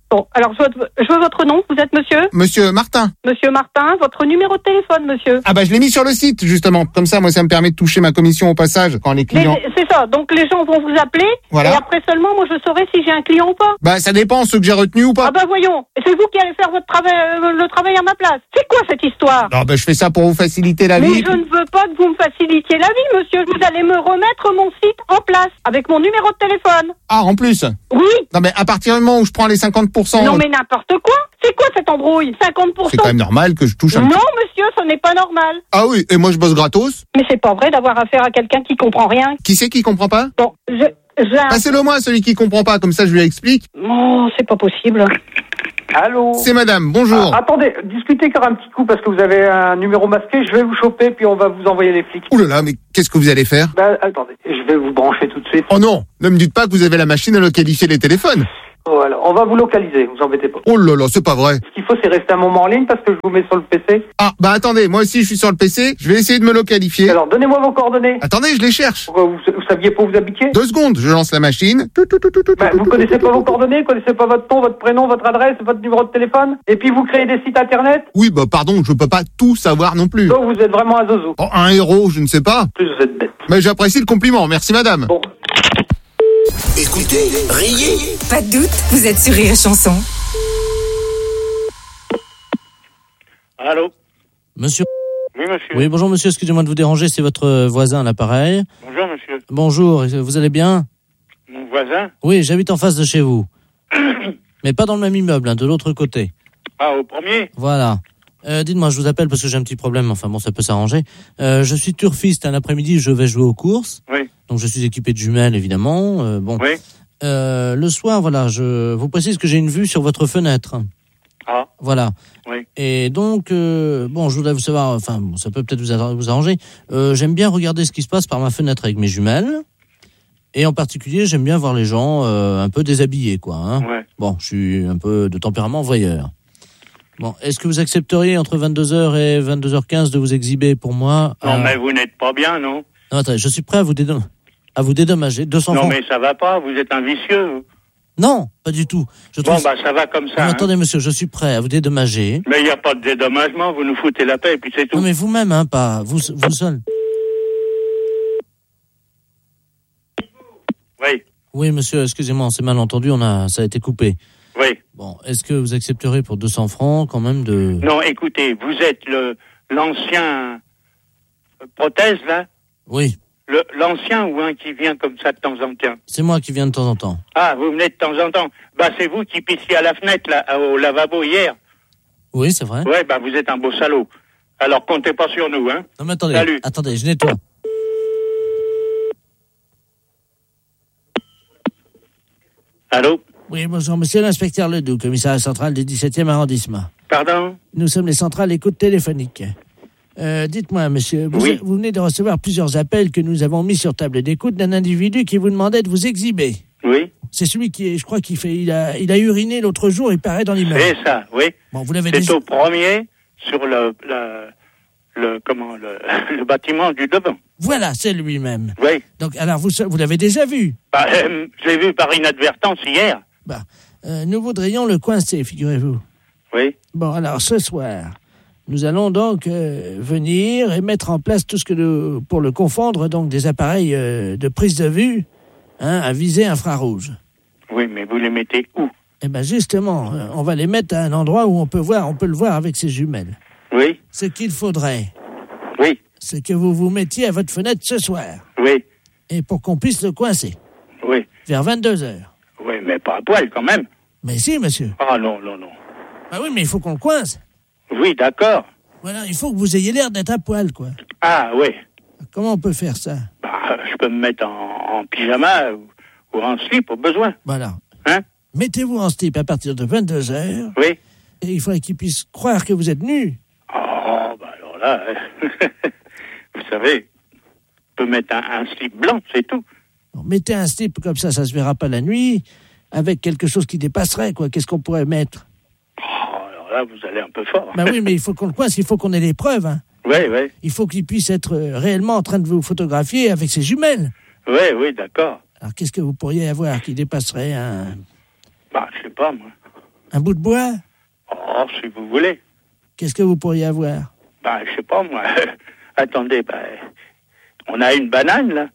Bon, alors je veux, je veux votre nom. Vous êtes monsieur Monsieur Martin. Monsieur Martin, votre numéro de téléphone, monsieur. Ah bah je l'ai mis sur le site, justement. Comme ça, moi, ça me permet de toucher ma commission au passage quand les clients... Les- c'est ça, donc les gens vont vous appeler, Voilà. et après seulement, moi, je saurai si j'ai un client ou pas. Bah ça dépend, ceux que j'ai retenus ou pas. Ah bah voyons, c'est vous qui allez faire votre travail, euh, le travail à ma place. C'est quoi cette histoire? Non, bah je fais ça pour vous faciliter la Mais vie. je ne veux pas que vous me facilitiez la vie, monsieur. Vous allez me remettre mon site en place, avec mon numéro de téléphone. Ah, en plus. Oui. Non mais à partir du moment où je prends les cinquante pour cent... Non mais n'importe quoi. C'est quoi cette embrouille? cinquante pour cent. C'est quand même normal que je touche un Non, petit... monsieur, ce n'est pas normal. Ah oui, et moi je bosse gratos. Mais c'est pas vrai d'avoir affaire à quelqu'un qui comprend rien. Qui c'est qui comprend pas? Bon, je... j'ai un- Passez-le moi, celui qui comprend pas, comme ça je lui explique. Oh, c'est pas possible. Allô? C'est madame, bonjour. Ah, attendez, discutez car un petit coup parce que vous avez un numéro masqué, je vais vous choper puis on va vous envoyer les flics. Ouh là là, mais qu'est-ce que vous allez faire? Bah, attendez, je vais vous brancher tout de suite. Oh non, ne me dites pas que vous avez la machine à localiser les téléphones. Voilà, on va vous localiser, vous embêtez pas. Oh là là, c'est pas vrai. Ce qu'il faut, c'est rester un moment en ligne parce que je vous mets sur le P C. Ah, bah attendez, moi aussi je suis sur le P C, je vais essayer de me localifier. Alors, donnez-moi vos coordonnées. Attendez, je les cherche. Pourquoi, vous, vous saviez pas où vous habitiez? Deux secondes, je lance la machine. Bah, vous connaissez pas vos coordonnées, vous connaissez pas votre nom, votre prénom, votre adresse, votre numéro de téléphone, et puis vous créez des sites internet. Oui, bah pardon, je peux pas tout savoir non plus. Donc vous êtes vraiment un zozo. Oh, un héros, je ne sais pas. Plus vous êtes bête. Mais j'apprécie le compliment, merci madame. Bon. Écoutez, riez. Pas de doute, vous êtes sur Rire et Chanson. Allô? Monsieur. Oui, monsieur. Oui, bonjour monsieur, excusez-moi de vous déranger, c'est votre voisin à l'appareil. Bonjour, monsieur. Bonjour, vous allez bien? Mon voisin? Oui, j'habite en face de chez vous. Mais pas dans le même immeuble, hein, de l'autre côté. Ah, au premier? Voilà. Euh, dites-moi, je vous appelle parce que j'ai un petit problème, enfin bon, ça peut s'arranger. Euh, je suis turfiste, un après-midi, je vais jouer aux courses. Oui. Donc je suis équipé de jumelles, évidemment. Euh, bon. Oui. Euh, le soir, voilà, je vous précise que j'ai une vue sur votre fenêtre. Ah. Voilà. Oui. Et donc, euh, bon, je voudrais vous savoir, enfin, bon, ça peut peut-être vous, arra- vous arranger. Euh, j'aime bien regarder ce qui se passe par ma fenêtre avec mes jumelles. Et en particulier, j'aime bien voir les gens euh, un peu déshabillés, quoi. Hein. Ouais. Bon, je suis un peu de tempérament voyeur. Bon, est-ce que vous accepteriez entre vingt-deux heures et vingt-deux heures quinze de vous exhiber pour moi? Non, à... mais vous n'êtes pas bien, non? Non, attendez, je suis prêt à vous, dédom... à vous dédommager. deux cents Non, francs. mais ça va pas, vous êtes un vicieux. vous. Non, pas du tout. Je Bon, trouve... bah, ça va comme Non, ça. mais hein. attendez, monsieur, je suis prêt à vous dédommager. Mais il n'y a pas de dédommagement, vous nous foutez la paix et puis c'est tout. Non, mais vous-même, hein, pas vous, vous seul. Oui, Oui, monsieur, excusez-moi, on s'est mal entendu, on a, ça a été coupé. oui. Bon, est-ce que vous accepterez pour deux cents francs quand même de... Non, écoutez, vous êtes le l'ancien prothèse, là? Oui, Le, l'ancien ou un qui vient comme ça de temps en temps? c'est moi qui viens de temps en temps. Ah, vous venez de temps en temps. Bah, c'est vous qui pissiez à la fenêtre, là, au lavabo hier. Oui, c'est vrai. Ouais, bah, vous êtes un beau salaud. Alors, comptez pas sur nous, hein. Non, mais attendez, Salut. attendez, je nettoie. Allô? Oui, bonjour, monsieur l'inspecteur Ledoux, commissariat central du dix-septième arrondissement. Pardon? Nous sommes les centrales écoute téléphonique. Euh, dites-moi, monsieur, vous, Oui. vous venez de recevoir plusieurs appels que nous avons mis sur table d'écoute d'un individu qui vous demandait de vous exhiber. Oui. C'est celui qui, est, je crois, qui fait, il a, il a uriné l'autre jour, il paraît dans l'immeuble. C'est ça, oui. Bon, vous l'avez C'est déjà... au premier, sur le, le, le, comment, le, le bâtiment du devant. Voilà, c'est lui-même. Oui. Donc, alors, vous, vous l'avez déjà vu? Bah, euh, je l'ai vu par inadvertance hier. Bah, euh, nous voudrions le coincer, figurez-vous. Oui. Bon, alors, ce soir, nous allons donc euh, venir et mettre en place tout ce que nous, pour le confondre, donc des appareils euh, de prise de vue, hein, à visée infrarouge. Oui, mais vous les mettez où? Eh ben, justement, euh, on va les mettre à un endroit où on peut voir, on peut le voir avec ses jumelles. Oui. Ce qu'il faudrait, Oui. c'est que vous vous mettiez à votre fenêtre ce soir. Oui. Et pour qu'on puisse le coincer. Oui. Vers vingt-deux heures. Oui, mais pas à poil quand même. Mais si, monsieur. Ah non, non, non. Bah oui, mais il faut qu'on le coince. Oui, d'accord. Voilà, il faut que vous ayez l'air d'être à poil, quoi. Ah oui. Comment on peut faire ça? Bah, je peux me mettre en, en pyjama ou, ou en slip au besoin. Voilà. Hein? Mettez-vous en slip à partir de vingt-deux heures. Oui. Et il faudrait qu'il puisse croire que vous êtes nu. Oh, bah alors là, vous savez, je peux mettre un, un slip blanc, c'est tout. Bon, mettez un slip comme ça, ça se verra pas la nuit, avec quelque chose qui dépasserait, quoi. Qu'est-ce qu'on pourrait mettre? Oh, alors là, vous allez un peu fort. Bah oui, mais il faut qu'on le coince, il faut qu'on ait les preuves, hein. Oui, oui. Il faut qu'il puisse être euh, réellement en train de vous photographier avec ses jumelles. Oui, oui, d'accord. Alors, qu'est-ce que vous pourriez avoir qui dépasserait un... Bah, je sais pas, moi. Un bout de bois? Oh, si vous voulez. Qu'est-ce que vous pourriez avoir? Ben, je sais pas, moi. Attendez, ben, on a une banane, là.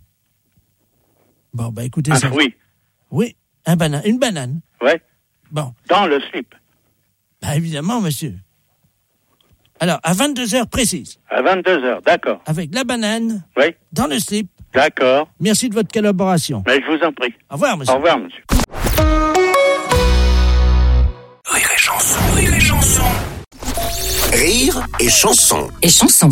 Bon, ben, écoutez un ça. fruit. Oui, un banane, une banane. Ouais. Bon. Dans le slip. Ben, évidemment, monsieur. Alors, à vingt-deux heures précises. À vingt-deux heures, d'accord. Avec la banane. Oui. Dans le slip. D'accord. Merci de votre collaboration. Mais je vous en prie. Au revoir, monsieur. Au revoir, monsieur. Rire et chanson. Rire et chanson. Rire et chanson. Et chanson.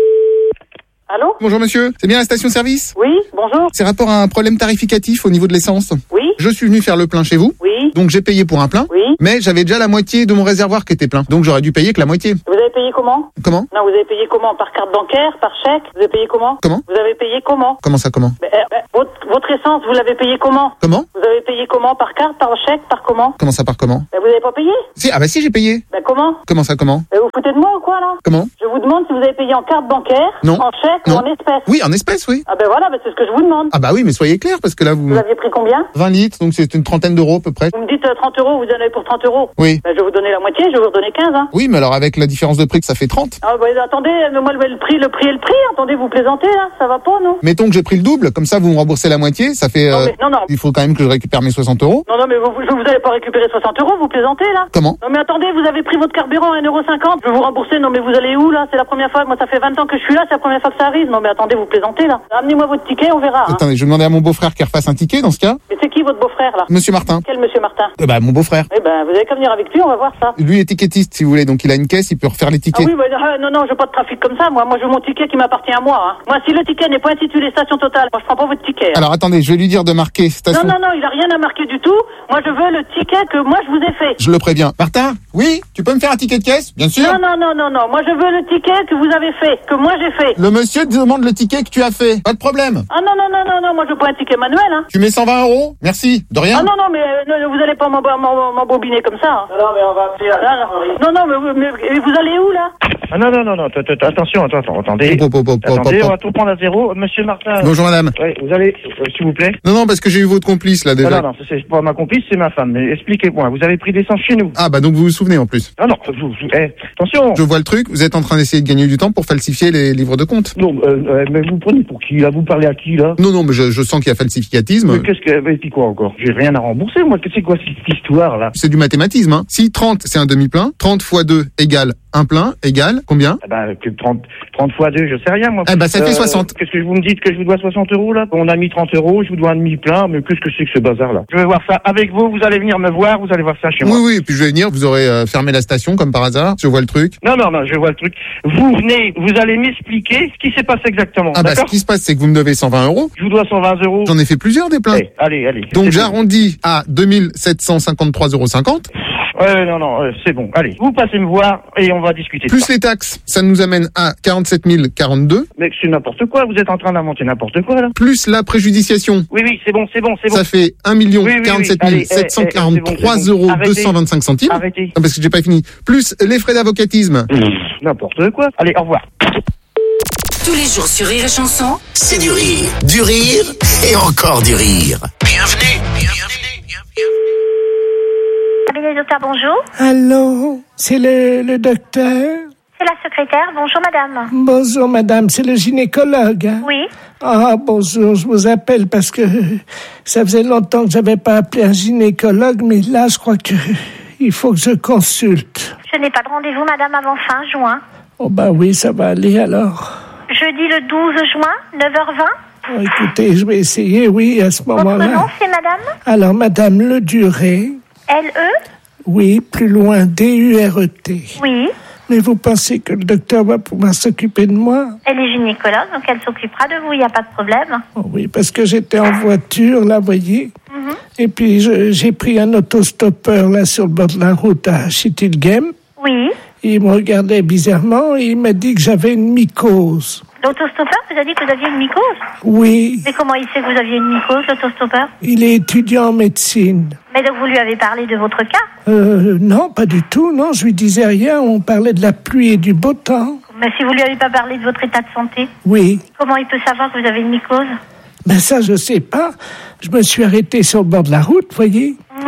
Allô? Bonjour monsieur, c'est bien la station-service? Oui, bonjour. C'est rapport à un problème tarificatif au niveau de l'essence. Oui. Je suis venu faire le plein chez vous. Oui. Donc j'ai payé pour un plein. Oui. Mais j'avais déjà la moitié de mon réservoir qui était plein. Donc j'aurais dû payer que la moitié. Vous avez payé comment? Comment? Non, vous avez payé comment? Par carte bancaire? Par chèque? Vous avez payé comment? Comment? Vous avez payé comment? Comment ça, comment? Ben, euh, ben, votre, votre essence, vous l'avez payé comment? Comment? Vous avez payé comment? Par carte? Par chèque? Par comment? Comment ça, par comment? Ben, vous n'avez pas payé? Si, ah bah si, j'ai payé. Ben, comment? Comment ça, comment? Ben, vous foutez de moi ou quoi, là? Comment? Je vous demande si vous avez payé en carte bancaire, Non. en chèque Non. ou en espèces. Oui, en espèces, oui. Ah ben voilà, ben, c'est ce que je vous demande. Ah bah oui, mais soyez clair, parce que là, vous... Vous aviez pris combien? vingt litres, donc c'est une trentaine d'euros à peu près. Vous me dites euh, trente euros, vous en avez pour trente euros. Oui. Ben, je vais vous donner la moitié, je vais vous redonner quinze, hein. Oui, mais alors avec la différence de prix que ça fait trente. Ah ben attendez, mais moi le, le prix, le prix est le prix, attendez, vous plaisantez là, ça va pas, non? Mettons que j'ai pris le double, comme ça vous me remboursez la moitié, ça fait... Non, euh, mais- non, non. Il faut quand même que je récupère mes soixante euros. Non, non, mais vous, vous, vous allez pas récupérer soixante euros, vous plaisantez là? Comment? Non, mais attendez, vous avez pris votre carburant à un euro cinquante, je vais vous rembourser, non, mais vous allez où là? C'est la première fois, moi ça fait vingt ans que je suis là, c'est la première fois que ça arrive. Non, mais attendez, vous plaisantez là. Amenez-moi votre ticket, on verra. Hein. Attendez, je vais demander à mon beau-frère qu'il refasse un ticket dans ce cas. Mais c'est qui votre beau-frère là? Monsieur Martin. Quel monsieur Martin? Euh, bah mon beau-frère. Eh ben, vous avez qu'à venir avec lui, on va voir ça. Lui est étiquettiste si vous voulez, donc il a une caisse, il peut refaire les Ah tickets. oui, bah, euh, non, non, je veux pas de trafic comme ça, moi. Moi, je veux mon ticket qui m'appartient à moi. Hein. Moi, si le ticket n'est pas intitulé Station Totale, moi, je prends pas votre ticket. Hein. Alors attendez, je vais lui dire de marquer station. Non, non, non, il a rien à marquer du tout. Moi, je veux le ticket que moi, je vous ai fait. Je le préviens. Martin, oui, tu peux me faire un ticket de caisse? Bien sûr. Non, non, non, non, non. Moi, je veux le ticket que vous avez fait, que moi, j'ai fait. Le monsieur te demande le ticket que tu as fait. Pas de problème. Ah non, non, non, non, non, moi, je veux pas un ticket manuel, hein. Tu mets cent vingt euros? Merci. De rien. Ah non, non, mais euh, non, vous allez pas m'embo- m'embo- m'embobiner comme ça. Hein. Non, mais on va appeler à... Non, non, mais, vous- mais- mais vous allez où, là? Ah non, non, non, non, t- t- attention, attends, attendez. Pop, pop, pop, pop, Attendez, pop. on va tout prendre à zéro. Monsieur Martin. Bonjour madame. Oui, vous allez, euh, s'il vous plaît. Non, non, parce que j'ai eu votre complice là déjà. Non, non, non, c'est pas ma complice, c'est ma femme. Mais expliquez-moi, vous avez pris d'essence chez nous. Ah bah donc vous vous souvenez en plus. Ah non, vous, vous- eh, attention. Je vois le truc, vous êtes en train d'essayer de gagner du temps pour falsifier les livres de compte. Non, euh, euh, mais vous prenez pour qui, là? Vous parlez à qui, là? Non, non, mais je, je sens qu'il y a falsificatisme. Mais qu'est-ce que, mais puis quoi encore? J'ai rien à rembourser, moi. C'est quoi cette histoire, là? C'est du mathématisme, hein. Si trente c'est un demi-plein, trente fois deux égale un plein, égale combien? Ah bah, que trente, trente fois deux, je sais rien, moi. Ah bah ça fait soixante. Qu'est-ce que vous me dites que je vous dois soixante euros, là? On a mis trente euros, je vous dois un demi-plein, mais qu'est-ce que c'est que ce bazar-là? Je vais voir ça avec vous, vous allez venir me voir, vous allez voir ça chez moi. Oui, oui, et puis je vais venir, vous aurez euh, fermé la station comme par hasard, je vois le truc. Non, non, non, je vois le truc. Vous venez, vous allez m'expliquer ce qui s'est passé exactement. Ah bah ce d'accord? qui se passe, c'est que vous me devez cent vingt euros. Je vous dois cent vingt euros. J'en ai fait plusieurs des pleins. Allez, allez, allez. Donc C'est j'arrondis à deux mille sept cent cinquante-trois euros cinquante. Ouais, non, non, euh, c'est bon. Allez, vous passez me voir et on va discuter. de Plus ça. les taxes, ça nous amène à quarante-sept mille quarante-deux. Mais c'est n'importe quoi, vous êtes en train d'inventer n'importe quoi, là. Plus la préjudiciation. Oui, oui, c'est bon, c'est bon, c'est bon. Ça fait un million Oui, oui, oui. quarante-sept Allez, mille sept cent eh, eh, quarante-trois c'est bon, c'est bon. euros Arrêtez. deux cent vingt-cinq centimes. Arrêtez. Non, parce que j'ai pas fini. Plus les frais d'avocatisme. N'importe quoi. Allez, au revoir. Tous les jours sur Rire et Chanson. C'est du rire, du rire et encore du rire. Bienvenue, bienvenue, bienvenue. Cabinet docteur, bonjour. Allô, c'est le, le docteur? C'est la secrétaire. Bonjour, madame. Bonjour, madame, c'est le gynécologue, hein? Oui. Ah, bonjour, je vous appelle parce que ça faisait longtemps que j'avais pas appelé un gynécologue, mais là, je crois que il faut que je consulte. Je n'ai pas de rendez-vous, madame, avant fin juin. Oh, bah oui, ça va aller alors. Jeudi le douze juin, neuf heures vingt. Oh, écoutez, je vais essayer, oui, à ce Votre moment-là. nom, c'est madame Alors, madame Le Duré. L E Oui, plus loin, D U R E T. Oui. Mais vous pensez que le docteur va pouvoir s'occuper de moi? Elle est gynécologue, donc elle s'occupera de vous, il n'y a pas de problème. Oh oui, parce que j'étais en voiture, là, voyez. Mhm. Et puis, je- j'ai pris un autostoppeur, là, sur le bord de la route à Chittilgem. Oui. Il me regardait bizarrement et il m'a dit que j'avais une mycose. L'autostoppeur vous a dit que vous aviez une mycose? Oui, Mais comment il sait que vous aviez une mycose, l'autostoppeur? il est étudiant en médecine. Mais donc vous lui avez parlé de votre cas? Euh, non, pas du tout, non, je lui disais rien, on parlait de la pluie et du beau temps. Mais si vous lui avez pas parlé de votre état de santé, Oui, comment il peut savoir que vous avez une mycose? ben ça, je sais pas. Je me suis arrêté sur le bord de la route, voyez. Mhm.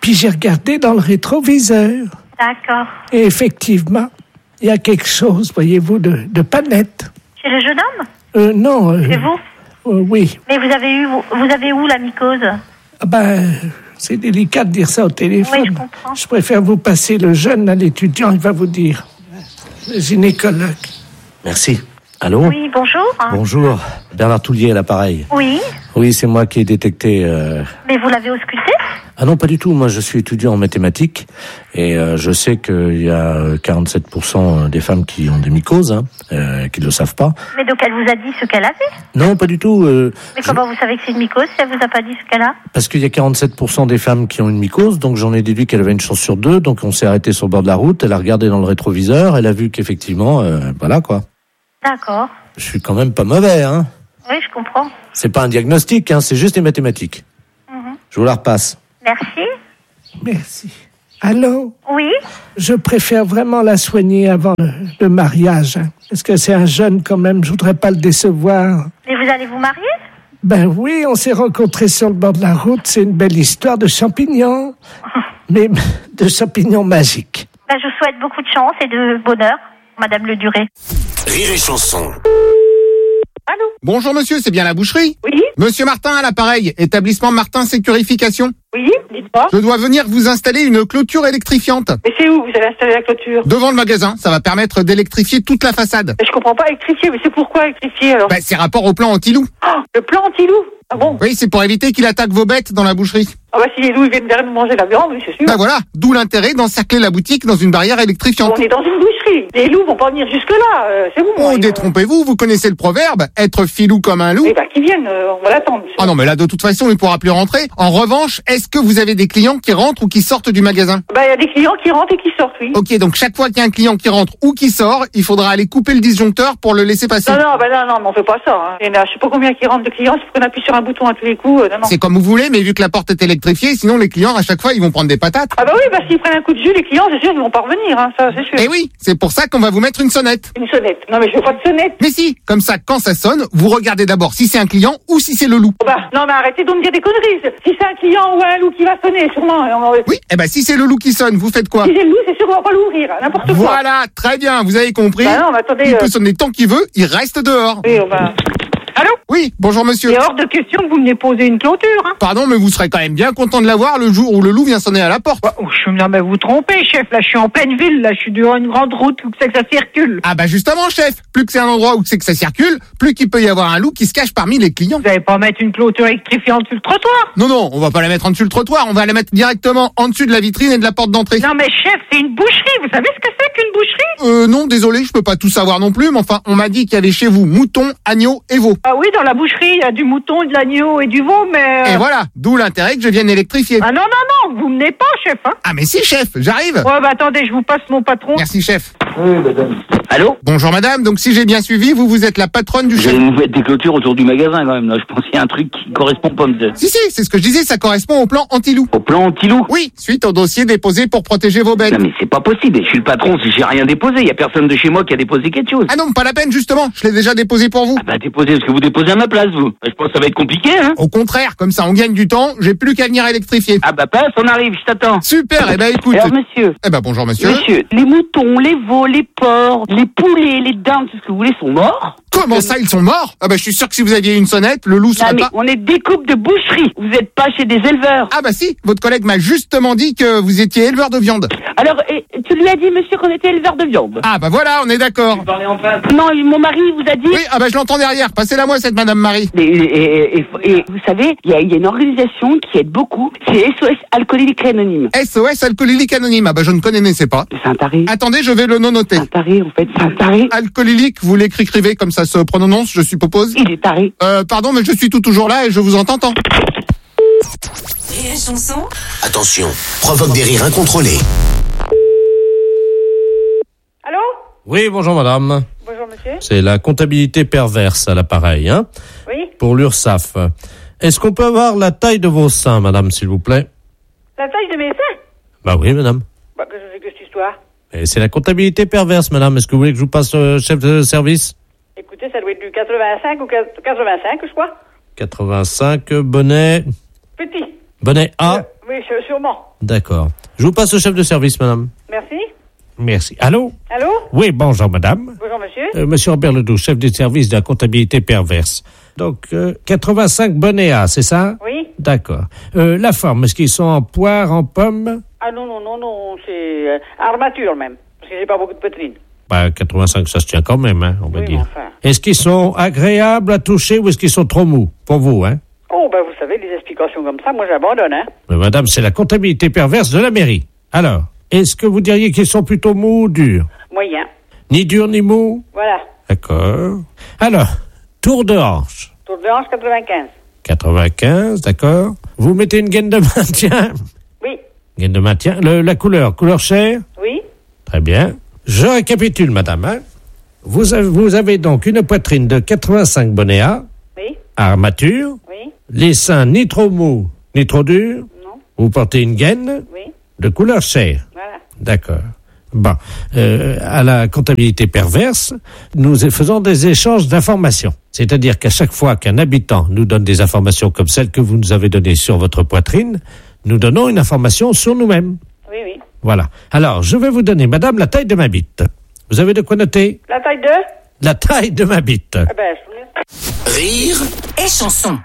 puis j'ai regardé dans le rétroviseur. D'accord. Et effectivement, il y a quelque chose, voyez-vous, de, de pas net. Chez le jeune homme? Euh, non. Euh, C'est vous? euh, oui. Mais vous avez eu, vous, vous avez où la mycose? Ah ben, c'est délicat de dire ça au téléphone. Oui, je comprends. Je préfère vous passer le jeune à l'étudiant, il va vous dire. Le gynécologue. Merci. Allô? Oui, bonjour. Bonjour. Bernard Toulier à l'appareil. Oui, Oui, c'est moi qui ai détecté... euh, mais vous l'avez ausculté? Ah non, pas du tout. Moi, je suis étudiant en mathématiques et euh, je sais qu'il y a quarante-sept pour cent des femmes qui ont des mycoses, hein, euh, qui ne le savent pas. Mais donc elle vous a dit ce qu'elle avait? Non, pas du tout. Euh, Mais comment vous savez que c'est une mycose si elle vous a pas dit ce qu'elle a? Parce qu'il y a quarante-sept pour cent des femmes qui ont une mycose, donc j'en ai déduit qu'elle avait une chance sur deux. Donc on s'est arrêté sur le bord de la route, elle a regardé dans le rétroviseur, elle a vu qu'effectivement, euh, voilà quoi. D'accord. Je suis quand même pas mauvais, hein. Oui, je comprends. C'est pas un diagnostic, hein, c'est juste des mathématiques. Mhm. Je vous la repasse. Merci. Merci. Allô? Oui? Je préfère vraiment la soigner avant le, le mariage. Hein, parce que c'est un jeune quand même, je voudrais pas le décevoir. Mais vous allez vous marier? Ben oui, on s'est rencontrés sur le bord de la route, c'est une belle histoire de champignons. Mais de champignons magiques. Ben, je vous souhaite beaucoup de chance et de bonheur, Madame Le Duré. Rire et chanson. Allô? Bonjour monsieur, c'est bien la boucherie? Oui. Monsieur Martin à l'appareil, établissement Martin Sécurification. Oui, dites-moi. Je dois venir vous installer une clôture électrifiante. Mais c'est où vous allez installer la clôture? Devant le magasin, ça va permettre d'électrifier toute la façade. Mais je comprends pas, électrifier, mais c'est pourquoi électrifier alors? Bah, c'est rapport au plan anti-loup. Oh, le plan anti-loup? Ah bon? Oui, c'est pour éviter qu'il attaque vos bêtes dans la boucherie. Ah bah si les loups ils viennent derrière nous manger la viande, oui c'est sûr. Bah voilà, d'où l'intérêt d'encercler la boutique dans une barrière électrifiante. On est dans une boucherie. Les loups vont pas venir jusque là, euh, c'est bon. Oh, ils détrompez-vous, vous connaissez le proverbe, être filou comme un loup. vont- Eh bah qui viennent, euh, on va l'attendre. Ah non, mais là, de toute façon, il pourra plus rentrer. En revanche, est-ce que vous avez des clients qui rentrent ou qui sortent du magasin? Bah il y a des clients qui rentrent et qui sortent, oui. Ok, donc chaque fois qu'il y a un client qui rentre ou qui sort, il faudra aller couper le disjoncteur pour le laisser passer. Non, non, bah non, non, mais on fait pas ça. Hein. Il y en a, je sais pas combien qui rentrent de clients, il faut qu'on appuie sur un bouton à tous les coups. Euh, non, non. C'est comme vous voulez, mais vu que la porte est électrifiée, sinon les clients, à chaque fois, ils vont prendre des patates. Ah bah oui, bah s'ils prennent un coup de jus, les clients, c'est sûr, ils vont pas revenir, hein, ça, c'est sûr. Eh oui, c'est pour ça qu'on va vous mettre une sonnette. Une sonnette. Non mais je veux pas de sonnette. Mais si, comme ça, quand ça sonne, vous regardez d'abord si c'est un client ou si c'est le loup. Oh bah, non mais arrêtez de me dire des conneries. Si c'est un client ou un loup qui va sonner, sûrement. On va... Oui, eh ben si c'est le loup qui sonne, vous faites quoi? Si c'est le loup, c'est sûr qu'on va pas l'ouvrir, hein, n'importe quoi. Voilà, très bien, vous avez compris. Bah non, mais attendez, il euh... peut sonner tant qu'il veut, il reste dehors. Oui, on va... Allô? Oui, bonjour monsieur. Il est hors de question que vous venez poser une clôture, hein. Pardon, mais vous serez quand même bien content de l'avoir le jour où le loup vient sonner à la porte. Bah, oh, je... Non mais vous trompez, chef, là je suis en pleine ville, là je suis sur une grande route où c'est que ça circule. Ah bah justement, chef, plus que c'est un endroit où c'est que ça circule, plus qu'il peut y avoir un loup qui se cache parmi les clients. Vous allez pas mettre une clôture électrifiante sur le trottoir? Non, non, on va pas la mettre en dessus le trottoir, on va la mettre directement en dessus de la vitrine et de la porte d'entrée. Non mais chef, c'est une boucherie, vous savez ce que c'est qu'une boucherie? Euh, non, désolé, je peux pas tout savoir non plus, mais enfin, on m'a dit qu'il y avait chez vous moutons, agneaux et veaux. Ah oui, dans la boucherie, il y a du mouton, de l'agneau et du veau, mais... Euh... Et voilà, d'où l'intérêt que je vienne électrifier. Ah non, non, non, vous menez pas, chef, hein. Ah mais si, chef, j'arrive. Ouais, bah attendez, je vous passe mon patron. Merci, chef. Oui, madame. Allô? Bonjour, madame, donc si j'ai bien suivi, vous, vous êtes la patronne du Vous chef. allez nous mettre des clôtures autour du magasin, quand même, là. Je pense qu'il y a un truc qui correspond pas, monsieur. Si, si, c'est ce que je disais, ça correspond au plan anti-loup. Au plan anti-loup? Oui, suite au dossier déposé pour protéger vos bêtes. Non, mais c'est pas possible. Je suis le patron, si j'ai rien déposé. Il y a personne de chez moi qui a déposé quelque chose. Ah non, pas la peine, justement, je l'ai déjà déposé pour vous. Ah bah, déposez, parce que vous déposez à ma place, vous. Je pense que ça va être compliqué, hein. Au contraire, comme ça on gagne du temps, j'ai plus qu'à venir électrifier. Ah bah passe, on arrive, je t'attends. Super, eh ben écoute. Alors monsieur, Eh ben bonjour monsieur. monsieur, les moutons, les veaux, les porcs, les poulets, les dindes, tout ce que vous voulez sont morts. Comment ça, ils sont morts? Ah bah je suis sûr que si vous aviez une sonnette, le loup Non, serait mais pas... on est découpe de boucherie. Vous n'êtes pas chez des éleveurs. Ah bah si, votre collègue m'a justement dit que vous étiez éleveur de viande. Alors, et, tu lui as dit, monsieur, qu'on était éleveur de viande. Ah bah voilà, on est d'accord. Non, mon mari vous a dit... Oui, ah bah je l'entends derrière, passez-la moi cette madame Marie. Et, et, et, et vous savez, il y a, y a une organisation qui aide beaucoup, c'est S O S Alcoolique Anonyme. S O S Alcoolique Anonyme, ah bah je ne connaissais pas. C'est un taré. Attendez, je vais le noter. C'est un taré, en fait, c'est un taré. Alcoolique, vous l'écrivez comme ça se prononce, je suppose. Il est taré. Euh, pardon, mais je suis tout toujours là et je vous entends tant. Rire et chanson. Attention, provoque des rires incontrôlés. Allô? Oui, bonjour madame. Bonjour monsieur. C'est la comptabilité perverse à l'appareil, hein, Oui? pour l'URSSAF. Est-ce qu'on peut avoir la taille de vos seins, madame, s'il vous plaît? La taille de mes seins? Bah oui, madame. Bah que je sais que cette histoire. Et c'est la comptabilité perverse, madame. Est-ce que vous voulez que je vous passe euh, chef de service? Écoutez, ça doit être du quatre-vingt-cinq ou quatre-vingt-cinq, je crois. quatre-vingt-cinq, bonnet... Petit. Bonnet A. Oui, sûrement. D'accord. Je vous passe au chef de service, madame. Merci. Merci. Allô? Allô? Oui, bonjour, madame. Bonjour, monsieur. Euh, monsieur Robert Ledoux, chef du service de la comptabilité perverse. Donc, euh, quatre-vingt-cinq bonnets, c'est ça? Oui. D'accord. Euh, la forme, est-ce qu'ils sont en poire, en pomme? Ah non, non, non, non, c'est euh, armature même, parce que j'ai pas beaucoup de poitrine. Bah, quatre-vingt-cinq, ça se tient quand même, hein, on va Oui, dire. enfin. Est-ce qu'ils sont agréables à toucher ou est-ce qu'ils sont trop mous? Pour vous, hein? Oh, ben vous savez, les explications comme ça, moi j'abandonne, hein. Mais madame, c'est la comptabilité perverse de la mairie. Alors, est-ce que vous diriez qu'ils sont plutôt mous ou durs? Moyen. Ni durs ni mous? Voilà. D'accord. Alors, tour de hanche. Tour de hanche quatre-vingt-quinze. quatre-vingt-quinze, d'accord. Vous mettez une gaine de maintien? Oui. Gaine de maintien. Le, la couleur, couleur chair? Oui. Très bien. Je récapitule, madame. Hein. Vous, avez, vous avez donc une poitrine de quatre-vingt-cinq bonnets A. Oui. Armature. Oui. Les seins ni trop mous, ni trop durs. Non. Vous portez une gaine. Oui. De couleur chair. Voilà. D'accord. Bon, euh, à la comptabilité perverse, nous faisons des échanges d'informations. C'est-à-dire qu'à chaque fois qu'un habitant nous donne des informations comme celles que vous nous avez données sur votre poitrine, nous donnons une information sur nous-mêmes. Oui, oui. Voilà. Alors, je vais vous donner, madame, la taille de ma bite. Vous avez de quoi noter? La taille de? La taille de ma bite. Ah ben, je... Rire et chanson.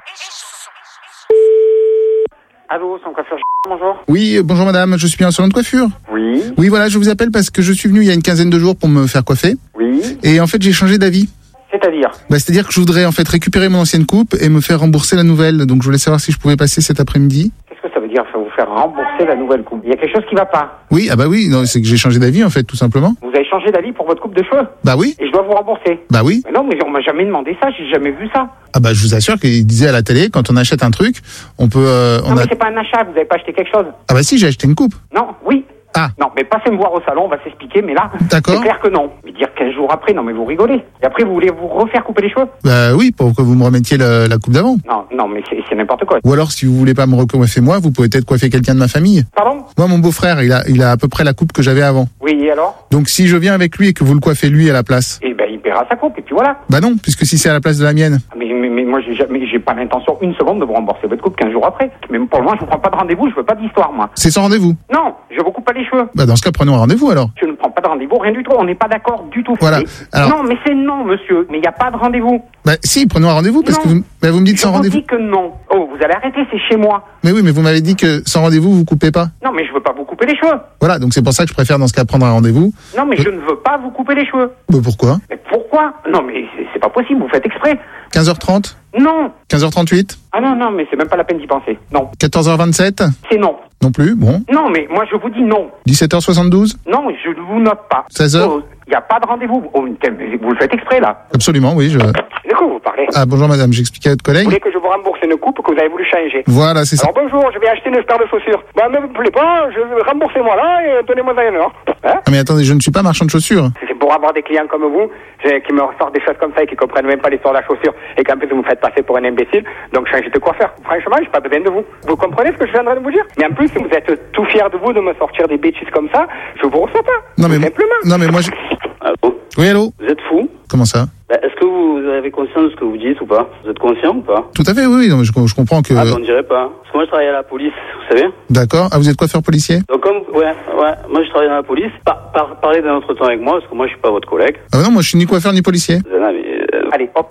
Allô, son coiffeur, bonjour. Oui, euh, bonjour madame, je suis bien en salon de coiffure. Oui. Oui, voilà, je vous appelle parce que je suis venu il y a une quinzaine de jours pour me faire coiffer. Oui. Et en fait, j'ai changé d'avis. C'est-à-dire? Bah, c'est-à-dire que je voudrais en fait récupérer mon ancienne coupe et me faire rembourser la nouvelle. Donc je voulais savoir si je pouvais passer cet après-midi. Qu'est-ce que ça veut dire, faut vous faire rembourser la nouvelle coupe? Il y a quelque chose qui va pas. Oui, ah bah oui, non, c'est que j'ai changé d'avis en fait, tout simplement. Vous avez changé d'avis pour votre coupe de cheveux? Bah oui. Et je dois vous rembourser? Bah oui. Mais non, mais on m'a jamais demandé ça, j'ai jamais vu ça. Ah bah je vous assure qu'il disait à la télé, quand on achète un truc, on peut... Euh, on non, mais a... c'est pas un achat, vous avez pas acheté quelque chose? Ah bah si, j'ai acheté une coupe. Non, oui. Ah. Non, mais passez me voir au salon, on va s'expliquer, mais là, D'accord. c'est clair que non. Mais dire quinze jours après, non mais vous rigolez. Et après, vous voulez vous refaire couper les cheveux? Bah oui, pour que vous me remettiez la, la coupe d'avant. Non, non, mais c'est, c'est n'importe quoi. Ou alors, si vous voulez pas me recoiffer moi, vous pouvez peut-être coiffer quelqu'un de ma famille. Pardon? Moi, mon beau-frère, il a, il a à peu près la coupe que j'avais avant. Oui, et alors? Donc si je viens avec lui et que vous le coiffez lui à la place. Eh ben, il paiera sa coupe, et puis voilà. Bah non, puisque si c'est à la place de la mienne. Mais, mais, mais moi, j'ai jamais, j'ai pas l'intention une seconde de vous rembourser votre coupe quinze jours après. Mais pour le moment, je vous prends pas de rendez-vous, je veux pas d'histoire, moi. C'est sans rendez-vous. Non, je vous coupe pas les cheveux. Bah dans ce cas, prenons un rendez-vous alors. Je ne prends pas de rendez-vous, rien du tout, on n'est pas d'accord du tout. Voilà. Mais- Alors- Non, mais c'est non, monsieur, mais il n'y a pas de rendez-vous. Bah si, prenons un rendez-vous parce Non. que vous, bah, vous me dites Je sans vous rendez-vous. dis que non. Oh, vous allez arrêter, c'est chez moi. Mais oui, mais vous m'avez dit que sans rendez-vous, vous coupez pas. Non, mais je veux pas vous couper les cheveux. Voilà, donc c'est pour ça que je préfère dans ce cas prendre un rendez-vous. Non, mais je ne veux pas vous couper les cheveux. Bah pourquoi? Mais pourquoi? Non, mais c'est, c'est pas possible, vous faites exprès. quinze heures trente? Non. quinze heures trente-huit? Ah non, non, mais c'est même pas la peine d'y penser. Non. quatorze heures vingt-sept? C'est non. Non plus, bon. Non, mais moi je vous dis non. dix-sept heures soixante-douze? Non, je ne vous note pas. seize heures? Il n'y a pas de rendez-vous. Oh, mais vous le faites exprès, là. Absolument, oui, je... De quoi vous parlez? Ah bonjour madame, j'expliquais à votre Vous collègue. voulez que je vous rembourse une coupe que vous avez voulu changer? Voilà, c'est ça. Alors bonjour, je vais acheter une paire de chaussures. Bah, ne me plaît pas, je remboursez-moi là et donnez-moi ça une heure. Hein? Ah mais attendez, je ne suis pas marchand de chaussures. C'est pour avoir des clients comme vous, j'ai- qui me ressortent des choses comme ça et qui comprennent même pas l'histoire de la chaussure et qu'en plus vous me faites passer pour un imbécile. Donc changez de coiffeur. Franchement, j'ai pas besoin de vous. Vous comprenez ce que je viens de vous dire? Mais en plus, vous êtes tout fier de vous de me sortir des bêtises comme ça. Je vous reçois pas. Non mais, Tout simplement. non mais moi je... Allô? Oui, allô? Vous êtes fou? Comment ça? Bah, est-ce que vous avez conscience de ce que vous dites ou pas? Vous êtes conscient ou pas? Tout à fait, oui, oui, non, mais je, je comprends que... Ah, ben, on dirait pas. Parce que moi, je travaille à la police, vous savez? D'accord. Ah, vous êtes coiffeur policier? Donc, comme, ouais, ouais, moi, je travaille dans la police. Par, par, parlez d'un autre temps avec moi, parce que moi, je suis pas votre collègue. Ah bah non, moi je suis ni coiffeur ni policier. Non, mais, euh, Allez, hop.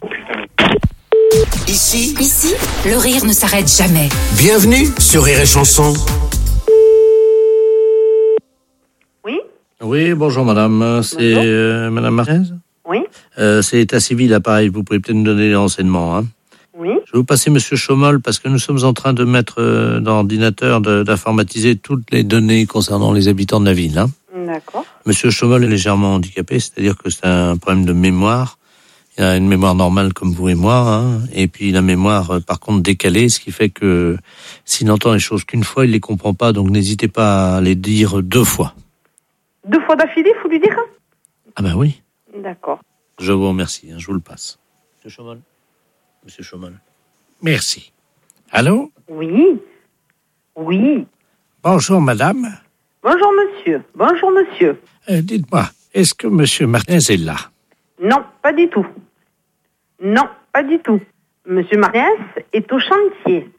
Ici, Ici, le rire ne s'arrête jamais. bienvenue sur Rire et Chanson. Oui, bonjour madame. C'est euh, madame Martinez? Oui. Euh, c'est état civil, appareil. Vous pouvez peut-être nous donner les renseignements. Hein. Oui. Je vais vous passer monsieur Chaumol parce que nous sommes en train de mettre euh, dans l'ordinateur, de- d'informatiser toutes les données concernant les habitants de la ville. Hein. D'accord. Monsieur Chaumol est légèrement handicapé, c'est-à-dire que c'est un problème de mémoire. Il a une mémoire normale comme vous et moi, hein, et puis la mémoire, euh, par contre, décalée, ce qui fait que s'il entend les choses qu'une fois, il les comprend pas, donc n'hésitez pas à les dire deux fois. Deux fois d'affilée, faut lui dire? Ah ben oui, D'accord. je vous remercie, hein, je vous le passe. Monsieur Chaumol. Monsieur Chaumol. Merci. Allô? Oui. Oui. Bonjour, madame. Bonjour, monsieur. Bonjour, monsieur. Euh, dites-moi, est-ce que monsieur Martinez est là? Non, pas du tout. Non, pas du tout. Monsieur Martinez est au chantier.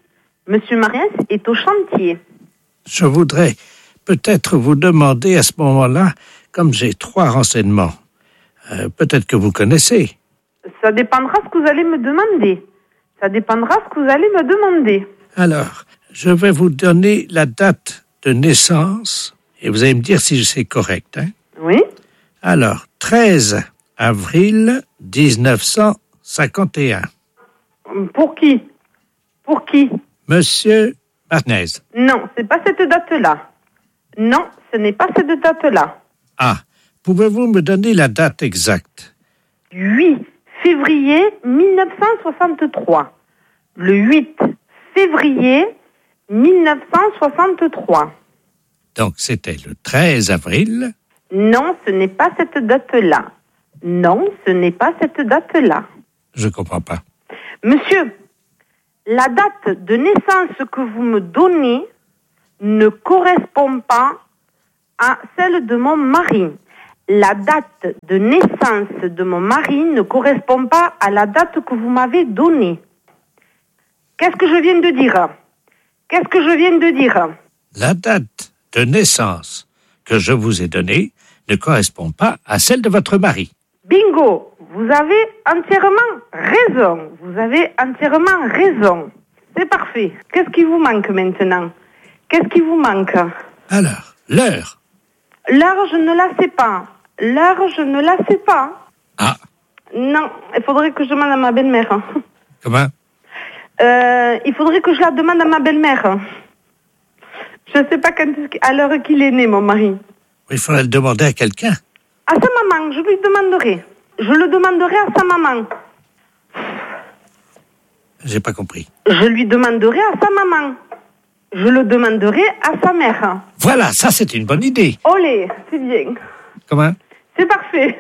Monsieur Mariès est au chantier. Je voudrais peut-être vous demander à ce moment-là, comme j'ai trois renseignements, euh, peut-être que vous connaissez. Ça dépendra ce que vous allez me demander. Ça dépendra ce que vous allez me demander. Alors, je vais vous donner la date de naissance et vous allez me dire si c'est correct. Hein? Oui. Alors, treize avril dix-neuf cent cinquante et un. Pour qui? Pour qui? Monsieur Martinez. Non, c'est pas cette date-là. Non, ce n'est pas cette date-là. Ah, pouvez-vous me donner la date exacte? huit février mille neuf cent soixante-trois. Le huit février mille neuf cent soixante-trois. Donc, c'était le treize avril. Non, ce n'est pas cette date-là. Non, ce n'est pas cette date-là. Je comprends pas. Monsieur, la date de naissance que vous me donnez ne correspond pas à celle de mon mari. La date de naissance de mon mari ne correspond pas à la date que vous m'avez donnée. Qu'est-ce que je viens de dire? Qu'est-ce que je viens de dire? La date de naissance que je vous ai donnée ne correspond pas à celle de votre mari. Bingo! Vous avez entièrement raison. Vous avez entièrement raison. C'est parfait. Qu'est-ce qui vous manque maintenant? Qu'est-ce qui vous manque? Alors, l'heure. L'heure, je ne la sais pas. L'heure, je ne la sais pas. Ah. Non, il faudrait que je demande à ma belle-mère. Comment? Euh, il faudrait que je la demande à ma belle-mère. Je ne sais pas quand est-ce qu'- à l'heure qu'il est né, mon mari. Il faudrait le demander à quelqu'un. À sa maman, je lui demanderai. Je le demanderai à sa maman. J'ai pas compris. Je lui demanderai à sa maman. Je le demanderai à sa mère. Voilà, ça c'est une bonne idée. Olé, c'est bien. Comment? C'est parfait.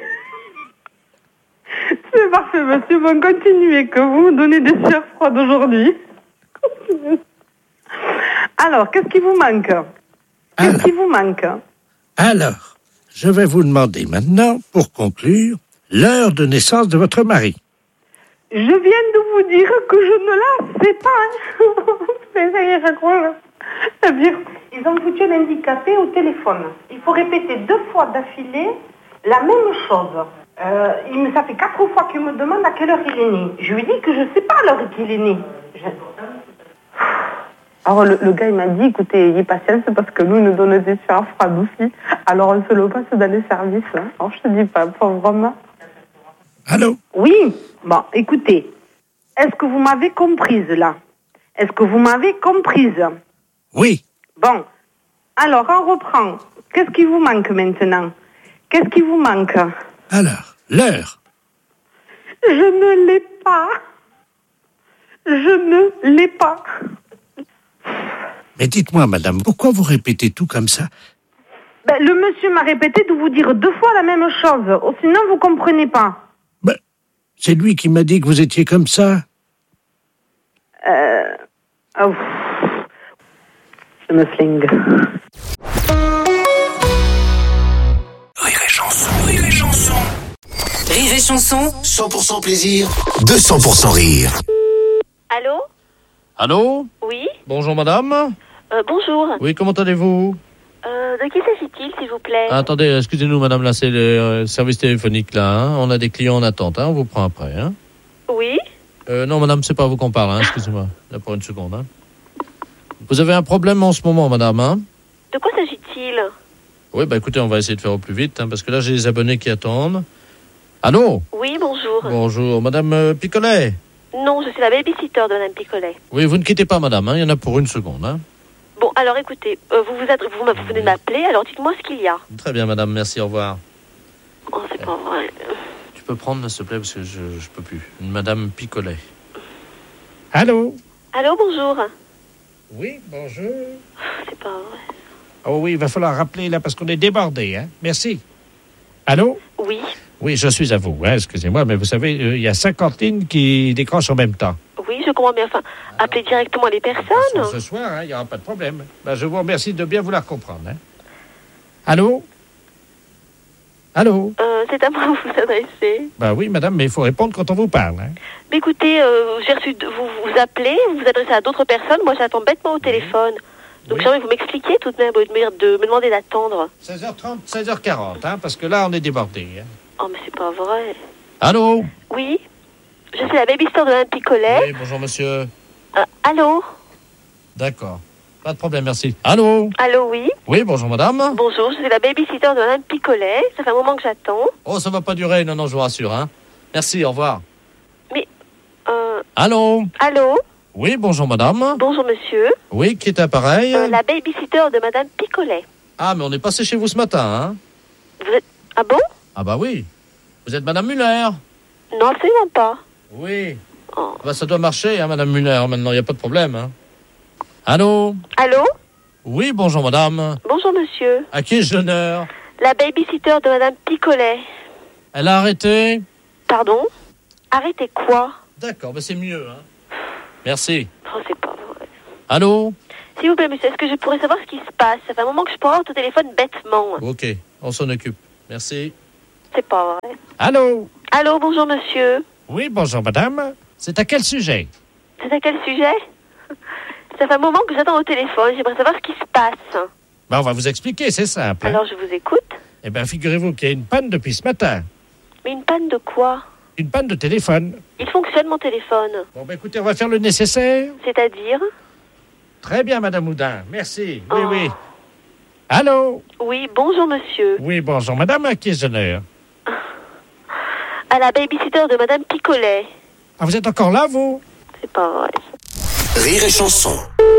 C'est parfait, monsieur. Bon, continuez, que vous me donnez des sueurs froides aujourd'hui. Continuez. Alors, qu'est-ce qui vous manque? Qu'est-ce Alors. qui vous manque? Alors, je vais vous demander maintenant, pour conclure, l'heure de naissance de votre mari. Je viens de vous dire que je ne la sais pas. Mais ça y est, je crois. C'est-à-dire, ils ont foutu un handicapé au téléphone. Il faut répéter deux fois d'affilée la même chose. Euh, il me, ça fait quatre fois qu'il me demande à quelle heure il est né. Je lui dis que je ne sais pas à l'heure qu'il est né. Je... Alors le, le gars il m'a dit, écoutez, ayez patience parce que nous, il nous donne des sueurs froides aussi. Alors on se le passe dans les services. Hein. Alors je te dis pas, vraiment. Allô? Oui, bon, écoutez, est-ce que vous m'avez comprise là? Est-ce que vous m'avez comprise? Oui. Bon, alors on reprend. Qu'est-ce qui vous manque maintenant? Qu'est-ce qui vous manque? Alors, l'heure. Je ne l'ai pas. Je ne l'ai pas. Mais dites-moi, madame, pourquoi vous répétez tout comme ça? Ben, le monsieur m'a répété de vous dire deux fois la même chose. Oh, sinon, vous comprenez pas. Ben, c'est lui qui m'a dit que vous étiez comme ça. Euh... Oh. Je me flingue. Rire et chanson, rire et chanson. Rire et chanson. cent pour cent plaisir, deux cents pour cent rire. Allô? Allô? Oui? Bonjour madame. Euh, bonjour. Oui, comment allez-vous? Euh, de qui s'agit-il, s'il vous plaît? Ah, attendez, excusez-nous madame, là c'est le euh, service téléphonique là, hein. On a des clients en attente, hein. On vous prend après, hein. Oui? Euh, non madame, c'est pas à vous qu'on parle, hein. Excusez-moi, là pour une seconde, hein. Vous avez un problème en ce moment madame, hein? De quoi s'agit-il? Oui, bah écoutez, on va essayer de faire au plus vite, hein, parce que là j'ai des abonnés qui attendent. Allô? Oui, bonjour. Bonjour, madame euh, Picolet? Non, je suis la babysitter de Madame Picolet. Oui, vous ne quittez pas madame, hein. Il y en a pour une seconde, hein. Bon, alors écoutez, euh, vous, vous, adre- vous, m'a- vous venez de m'appeler, alors dites-moi ce qu'il y a. Très bien madame, merci, au revoir. Oh, c'est pas vrai. Tu peux prendre, s'il te plaît, parce que je, je peux plus. Une madame Picolet. Allô? Allô, bonjour. Oui, bonjour. C'est pas vrai. Oh oui, il va falloir rappeler là parce qu'on est débordé, hein. Merci. Allô? Oui. Oui, je suis à vous, hein. Excusez-moi, mais vous savez, euh, il y a cinquante lignes qui décrochent en même temps. Oui, je comprends bien. Enfin, appelez directement les personnes. Ce soir, hein, il n'y aura pas de problème. Ben, je vous remercie de bien vouloir comprendre. Hein. Allô? Allô? Euh, c'est à moi que vous vous adressez. Bah oui, madame, mais il faut répondre quand on vous parle. Hein. Mais écoutez, euh, j'ai reçu, de- vous vous appelez, vous vous adressez à d'autres personnes, moi j'attends bêtement au téléphone. Donc j'aimerais que vous m'expliquiez tout de même, au lieu de me, de me demander d'attendre. seize heures trente, seize heures quarante, hein, parce que là, on est débordé. Hein. Oh, mais c'est pas vrai. Allô? Oui, je suis la babysitter de Mme Picolet. Oui, bonjour, monsieur. Euh, allô? D'accord. Pas de problème, merci. Allô? Allô, oui. Oui, bonjour, madame. Bonjour, je suis la babysitter de Mme Picolet. Ça fait un moment que j'attends. Oh, ça va pas durer, non, non, je vous rassure, hein. Merci, au revoir. Mais, euh... Allô? Allô? Oui, bonjour, madame. Bonjour, monsieur. Oui, qui est appareil? Euh, la babysitter de Mme Picolet. Ah, mais on est passé chez vous ce matin, hein. Vous êtes... Ah bon? Ah bah oui. Vous êtes madame Muller? Non, absolument pas. Oui. Oh. Bah, ça doit marcher, hein, madame Muller, maintenant, il n'y a pas de problème, hein. Allô? Allô? Oui, bonjour, madame. Bonjour, monsieur. À qui ai-je l'honneur? La babysitter de Mme Picolet. Elle a arrêté? Pardon? Arrêtez quoi? D'accord, bah c'est mieux, hein. Merci. Oh, c'est pas vrai. Allô? S'il vous plaît, monsieur, est-ce que je pourrais savoir ce qui se passe? Ça fait un moment que je parle au téléphone bêtement. Ok, on s'en occupe. Merci. C'est pas vrai. Allô? Allô, bonjour, monsieur. Oui, bonjour, madame. C'est à quel sujet? C'est à quel sujet? Ça fait un moment que j'attends au téléphone. J'aimerais savoir ce qui se passe. Ben, on va vous expliquer, c'est simple. Hein. Alors, je vous écoute. Eh bien, figurez-vous qu'il y a une panne depuis ce matin. Mais une panne de quoi? Une panne de téléphone. Il fonctionne, mon téléphone. Bon, ben, écoutez, on va faire le nécessaire. C'est-à-dire? Très bien, madame Houdin. Merci. Oui, oh. oui. Allô? Oui, bonjour, monsieur. Oui, bonjour, madame. À qui ai-je l'honneur? À la babysitter de Madame Picolet. Ah, vous êtes encore là, vous? C'est pas vrai. Rire et chanson.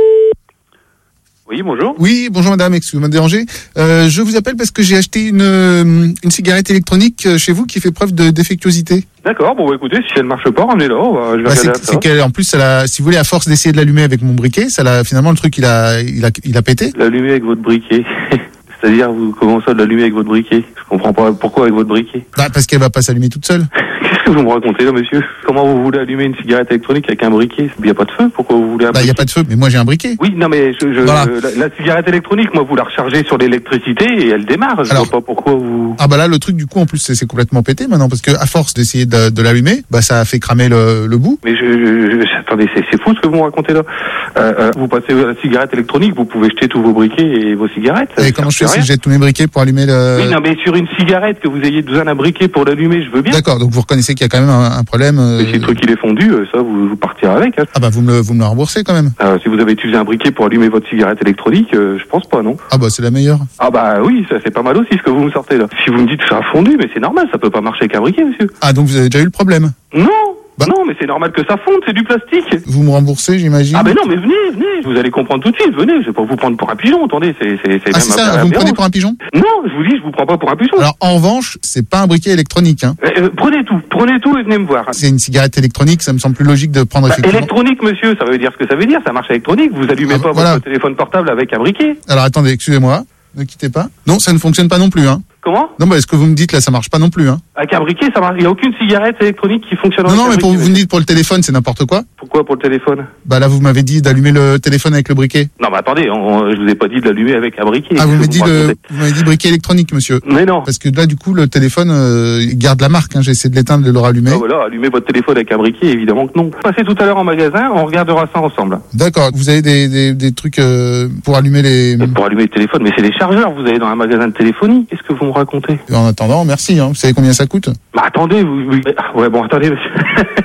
Oui, bonjour. Oui, bonjour madame, excusez-moi de déranger. Euh, je vous appelle parce que j'ai acheté une, euh, une cigarette électronique chez vous qui fait preuve de défectuosité. D'accord, bon bah écoutez, si elle ne marche pas, ramenez-la, on va- je vais Bah, regarder c'est ça. c'est qu'elle, en plus, elle a, si vous voulez, à force d'essayer de l'allumer avec mon briquet, ça l'a, finalement, le truc, il a, il a, il a pété. L'allumer avec votre briquet. C'est-à-dire, vous commencez à l'allumer avec votre briquet. Je comprends pas pourquoi avec votre briquet. Bah, parce qu'elle va pas s'allumer toute seule. Qu'est-ce que vous me racontez là, monsieur? Comment vous voulez allumer une cigarette électronique avec un briquet? Il n'y a pas de feu? Pourquoi vous voulez un Bah, il y a pas de feu, mais moi j'ai un briquet. Oui, non mais je, je, Voilà. la, la cigarette électronique, moi vous la rechargez sur l'électricité et elle démarre. Je Alors- vois pas pourquoi vous... Ah bah là, le truc, du coup, en plus, c'est c'est complètement pété maintenant, parce que à force d'essayer de, de l'allumer, bah, ça a fait cramer le, le bout. Mais je, je, je- attendez, c'est, c'est fou ce que vous me racontez là. Euh, euh, vous passez à la cigarette électronique, vous pouvez jeter tous vos briquets et vos cigarettes. Et comment je fais si je jette tous mes briquets pour allumer le... Oui, non mais sur une cigarette, que vous ayez besoin d'un briquet pour l'allumer, je veux bien. D'accord, donc vous reconnaissez qu'il y a quand même un, un problème. euh, Mais si le truc il est fondu, euh, ça vous, vous partirez avec. Hein. Ah bah vous me le, vous me le remboursez quand même. Euh, si vous avez utilisé un briquet pour allumer votre cigarette électronique, euh, je pense pas, non. Ah bah c'est la meilleure. Ah bah oui, ça c'est pas mal aussi ce que vous me sortez là. Si vous me dites que ça a fondu, mais c'est normal, ça peut pas marcher avec un briquet, monsieur. Ah donc vous avez déjà eu le problème. Non, bah non, mais c'est normal que ça fonde, c'est du plastique. Vous me remboursez, j'imagine. Ah ben non, mais venez, venez, vous allez comprendre tout de suite, venez, je vais pas vous prendre pour un pigeon, attendez, c'est c'est c'est Ah c'est ça, vous me prenez pour un pigeon? Non, je vous dis, je vous prends pas pour un pigeon. Alors en revanche, c'est pas un briquet électronique. Hein. Euh, euh, prenez tout, prenez tout et venez me voir. C'est une cigarette électronique, ça me semble plus logique de prendre Bah, effectivement. électronique, monsieur, ça veut dire ce que ça veut dire, ça marche électronique, vous allumez Ah, pas voilà. votre téléphone portable avec un briquet. Alors attendez, excusez-moi, ne quittez pas. Non, ça ne fonctionne pas non plus. Hein. Comment? Non, bah, ce que vous me dites là, ça marche pas non plus. Hein. Avec un briquet, ça marche, il y a aucune cigarette électronique qui fonctionne Non, avec non, un mais pour, briquet, vous me dites pour le téléphone, c'est n'importe quoi. Pourquoi pour le téléphone? Bah là, vous m'avez dit d'allumer le téléphone avec le briquet. Non, mais attendez, on, on- je vous ai pas dit de l'allumer avec un briquet. Ah, vous Qu'est-ce m'avez que dit me le, racontez vous m'avez dit briquet électronique, monsieur. Mais non. Parce que là, du coup, le téléphone euh, il garde la marque. Hein. J'ai essayé de l'éteindre, de le rallumer. Ah, voilà, allumer votre téléphone avec un briquet, évidemment que non. Passez tout à l'heure en magasin, on regardera ça ensemble. D'accord. Vous avez des, des, des trucs euh, pour allumer les. Pour allumer le téléphone, mais c'est des chargeurs, vous allez dans un magasin de téléphonie. Qu'est-ce que vous me racontez? En attendant, merci. Hein. Vous savez combien ça coûte? Bah attendez, vous... vous- ah, ouais, bon, attendez, monsieur.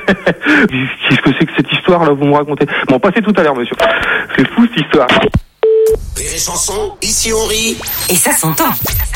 Qu'est-ce que c'est que cette histoire-là, vous me racontez? Bon, passez tout à l'heure, monsieur. C'est fou, cette histoire. Rire et chanson, ici on rit. Et ça s'entend.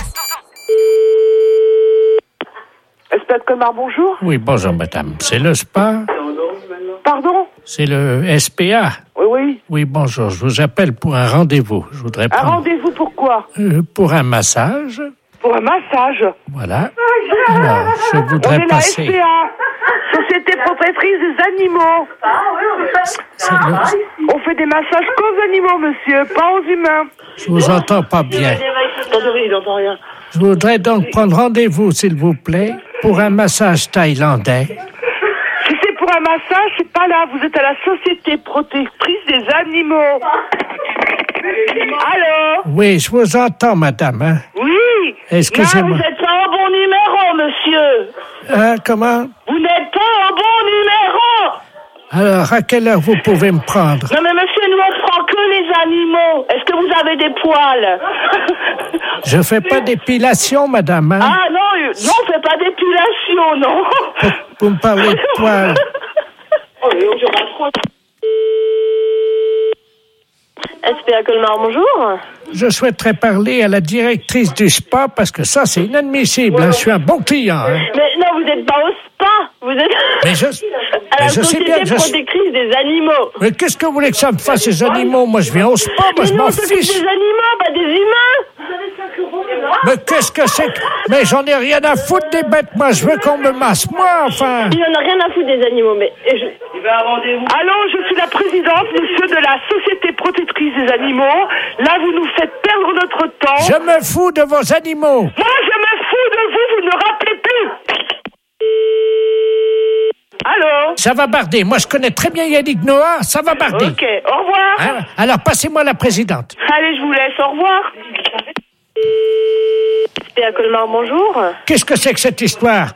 Spa de Colmar, bonjour. Oui, bonjour, madame. C'est le spa? Pardon? C'est le S P A? Oui, oui. Oui, bonjour. Je vous appelle pour un rendez-vous. Je voudrais Un prendre... rendez-vous pour quoi? Euh, pour un massage. Pour un massage. Voilà. Alors, je On voudrais est la passer... S P A, Société Protectrice des Animaux. C'est le- On fait des massages qu'aux animaux, monsieur, pas aux humains. Je vous entends pas bien. Attendez, il n'entend rien. Je voudrais donc prendre rendez-vous, s'il vous plaît, pour un massage thaïlandais. Si c'est pour un massage, c'est pas là. Vous êtes à la Société Protectrice des Animaux. Allô? Oui, je vous entends, madame. Hein? Oui. Excusez-moi. Non, vous n'êtes pas au bon numéro, monsieur. Hein, comment? Vous n'êtes pas au bon numéro. Alors, à quelle heure vous pouvez me prendre? Non, mais monsieur, nous, on prend que les animaux. Est-ce que vous avez des poils? Je fais pas d'épilation, madame. Hein? Ah, non, non, on fait pas d'épilation, non. Pour, pour me parler de poils. Oh, je raccroche. S P A Colmar, bonjour. Je souhaiterais parler à la directrice du spa parce que ça, c'est inadmissible. Hein. Je suis un bon client. Hein. Mais non, vous n'êtes pas au spa. Vous êtes mais je, à mais la je sais Société bien que je protectrice des animaux. Mais qu'est-ce que vous voulez que ça me fasse, ces animaux? Moi, je viens au spa, moi, mais je non, m'en on s'occupe fiche. des animaux, pas des humains. Mais qu'est-ce que c'est que... Mais j'en ai rien à foutre des bêtes, moi. Je veux qu'on me masse, moi, enfin. Il en a rien à foutre des animaux, mais... Je... Allô, je suis la présidente, monsieur, de la Société protectrice des animaux. Là, vous nous faites perdre notre temps. Je me fous de vos animaux. Moi, je me fous de vous, vous ne rappelez plus. Allô? Ça va barder. Moi, je connais très bien Yannick Noah, ça va barder. Ok, au revoir. Hein? Alors, passez-moi la présidente. Allez, je vous laisse, au revoir. S P A Colmar, bonjour. Qu'est-ce que c'est que cette histoire?